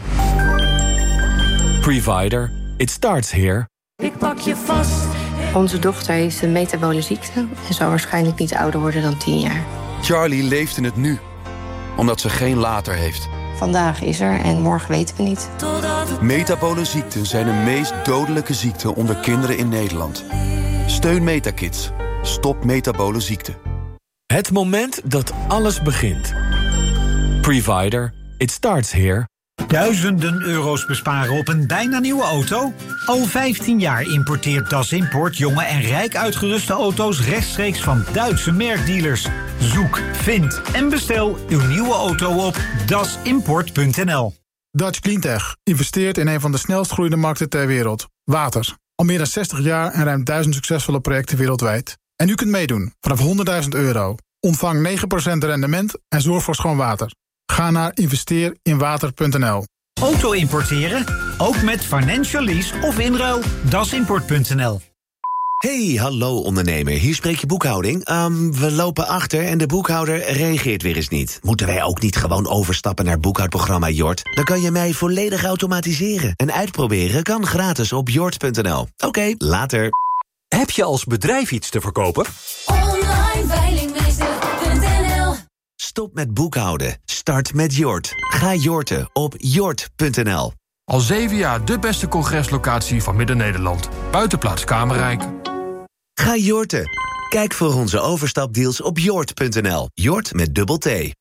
Provider. It starts here. Ik pak je vast. Onze dochter heeft een metabole ziekte en zal waarschijnlijk niet ouder worden dan tien jaar. Charlie leeft in het nu, omdat ze geen later heeft. Vandaag is er en morgen weten we niet. Metabole ziekten zijn de meest dodelijke ziekten onder kinderen in Nederland. Steun Metakids. Stop metabole ziekte. Het moment dat alles begint. Provider. It starts here. Duizenden euro's besparen op een bijna nieuwe auto? Al vijftien jaar importeert Das Import jonge en rijk uitgeruste auto's rechtstreeks van Duitse merkdealers. Zoek, vind en bestel uw nieuwe auto op das import punt n l. Dutch Cleantech investeert in een van de snelst groeiende markten ter wereld. Water. Al meer dan zestig jaar en ruim duizend succesvolle projecten wereldwijd. En u kunt meedoen vanaf honderdduizend euro. Ontvang negen procent rendement en zorg voor schoon water. Ga naar investeer in water punt n l. Auto importeren? Ook met financial lease of inruil. das import punt n l. Hey, hallo ondernemer. Hier spreek je boekhouding. Um, we lopen achter en de boekhouder reageert weer eens niet. Moeten wij ook niet gewoon overstappen naar boekhoudprogramma Jort? Dan kan je mij volledig automatiseren. En uitproberen kan gratis op jort punt n l. Oké, okay, later. Heb je als bedrijf iets te verkopen? Online veilingmeester punt n l. Stop met boekhouden. Start met Jort. Ga Jorten op jort punt n l. Al zeven jaar de beste congreslocatie van Midden-Nederland. Buitenplaats Kamerrijk. Ga Jorten. Kijk voor onze overstapdeals op jort punt n l. Jort met dubbel T. Nu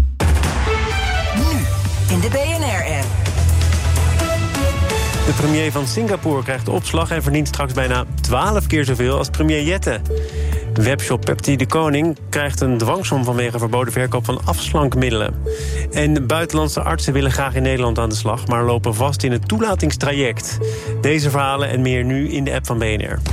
in de B N R-app. De premier van Singapore krijgt de opslag en verdient straks bijna twaalf keer zoveel als premier Jette. Webshop Pepti de Koning krijgt een dwangsom vanwege verboden verkoop van afslankmiddelen. En buitenlandse artsen willen graag in Nederland aan de slag, maar lopen vast in het toelatingstraject. Deze verhalen en meer nu in de app van B N R.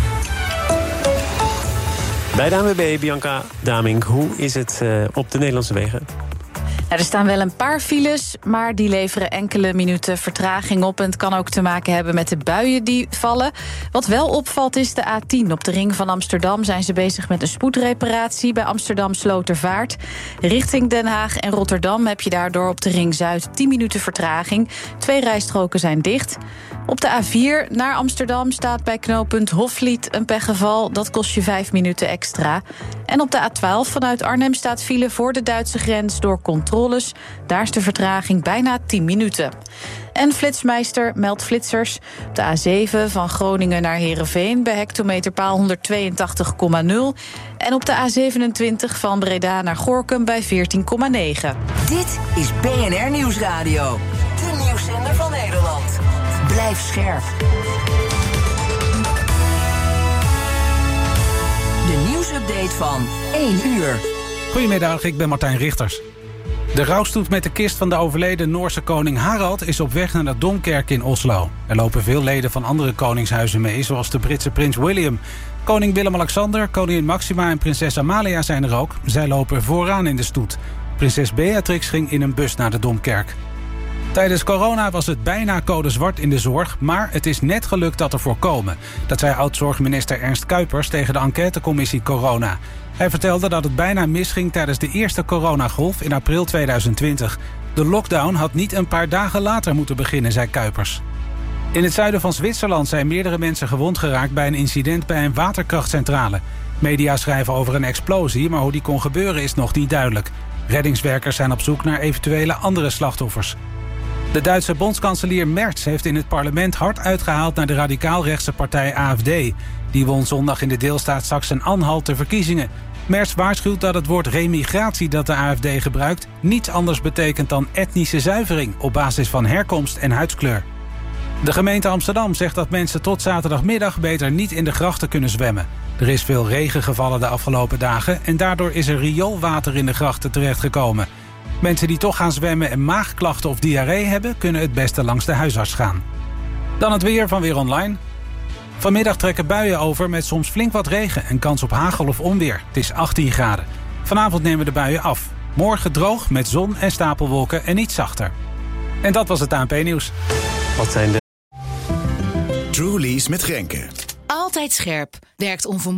Bij de A N W B, Bianca Damink, hoe is het uh, op de Nederlandse wegen? Ja, er staan wel een paar files, maar die leveren enkele minuten vertraging op. En het kan ook te maken hebben met de buien die vallen. Wat wel opvalt is de A tien. Op de ring van Amsterdam zijn ze bezig met een spoedreparatie bij Amsterdam Slotervaart. Richting Den Haag en Rotterdam heb je daardoor op de ring Zuid tien minuten vertraging. Twee rijstroken zijn dicht. Op de A vier naar Amsterdam staat bij knooppunt Hofvliet een pechgeval. Dat kost je vijf minuten extra. En op de A twaalf vanuit Arnhem staat file voor de Duitse grens door controles. Daar is de vertraging bijna tien minuten. En Flitsmeister meldt flitsers. Op de A zeven van Groningen naar Heerenveen bij hectometerpaal honderdtweeëntachtig komma nul. En op de A zevenentwintig van Breda naar Gorinchem bij veertien komma negen. Dit is B N R Nieuwsradio. De nieuwszender van Nederland. Blijf scherp. De nieuwsupdate van één uur. Goedemiddag, ik ben Martijn Richters. De rouwstoet met de kist van de overleden Noorse koning Harald is op weg naar de Domkerk in Oslo. Er lopen veel leden van andere koningshuizen mee, zoals de Britse prins William. Koning Willem-Alexander, koningin Maxima en prinses Amalia zijn er ook. Zij lopen vooraan in de stoet. Prinses Beatrix ging in een bus naar de Domkerk. Tijdens corona was het bijna code zwart in de zorg, maar het is net gelukt dat er voorkomen. Dat zei oud-zorgminister Ernst Kuipers tegen de enquêtecommissie Corona. Hij vertelde dat het bijna misging tijdens de eerste coronagolf in april tweeduizend twintig. De lockdown had niet een paar dagen later moeten beginnen, zei Kuipers. In het zuiden van Zwitserland zijn meerdere mensen gewond geraakt bij een incident bij een waterkrachtcentrale. Media schrijven over een explosie, maar hoe die kon gebeuren is nog niet duidelijk. Reddingswerkers zijn op zoek naar eventuele andere slachtoffers. De Duitse bondskanselier Merz heeft in het parlement hard uitgehaald naar de radicaal-rechtse partij A F D. Die won zondag in de deelstaat Sachsen-Anhalt de verkiezingen. Merz waarschuwt dat het woord remigratie dat de A F D gebruikt niets anders betekent dan etnische zuivering op basis van herkomst en huidskleur. De gemeente Amsterdam zegt dat mensen tot zaterdagmiddag beter niet in de grachten kunnen zwemmen. Er is veel regen gevallen de afgelopen dagen en daardoor is er rioolwater in de grachten terechtgekomen. Mensen die toch gaan zwemmen en maagklachten of diarree hebben, kunnen het beste langs de huisarts gaan. Dan het weer van Weer Online. Vanmiddag trekken buien over met soms flink wat regen en kans op hagel of onweer. Het is achttien graden. Vanavond nemen de buien af. Morgen droog met zon en stapelwolken en iets zachter. En dat was het A N P-nieuws. Wat zijn de... Trulies met Grenke. Altijd scherp. Werkt onvermoeibaar.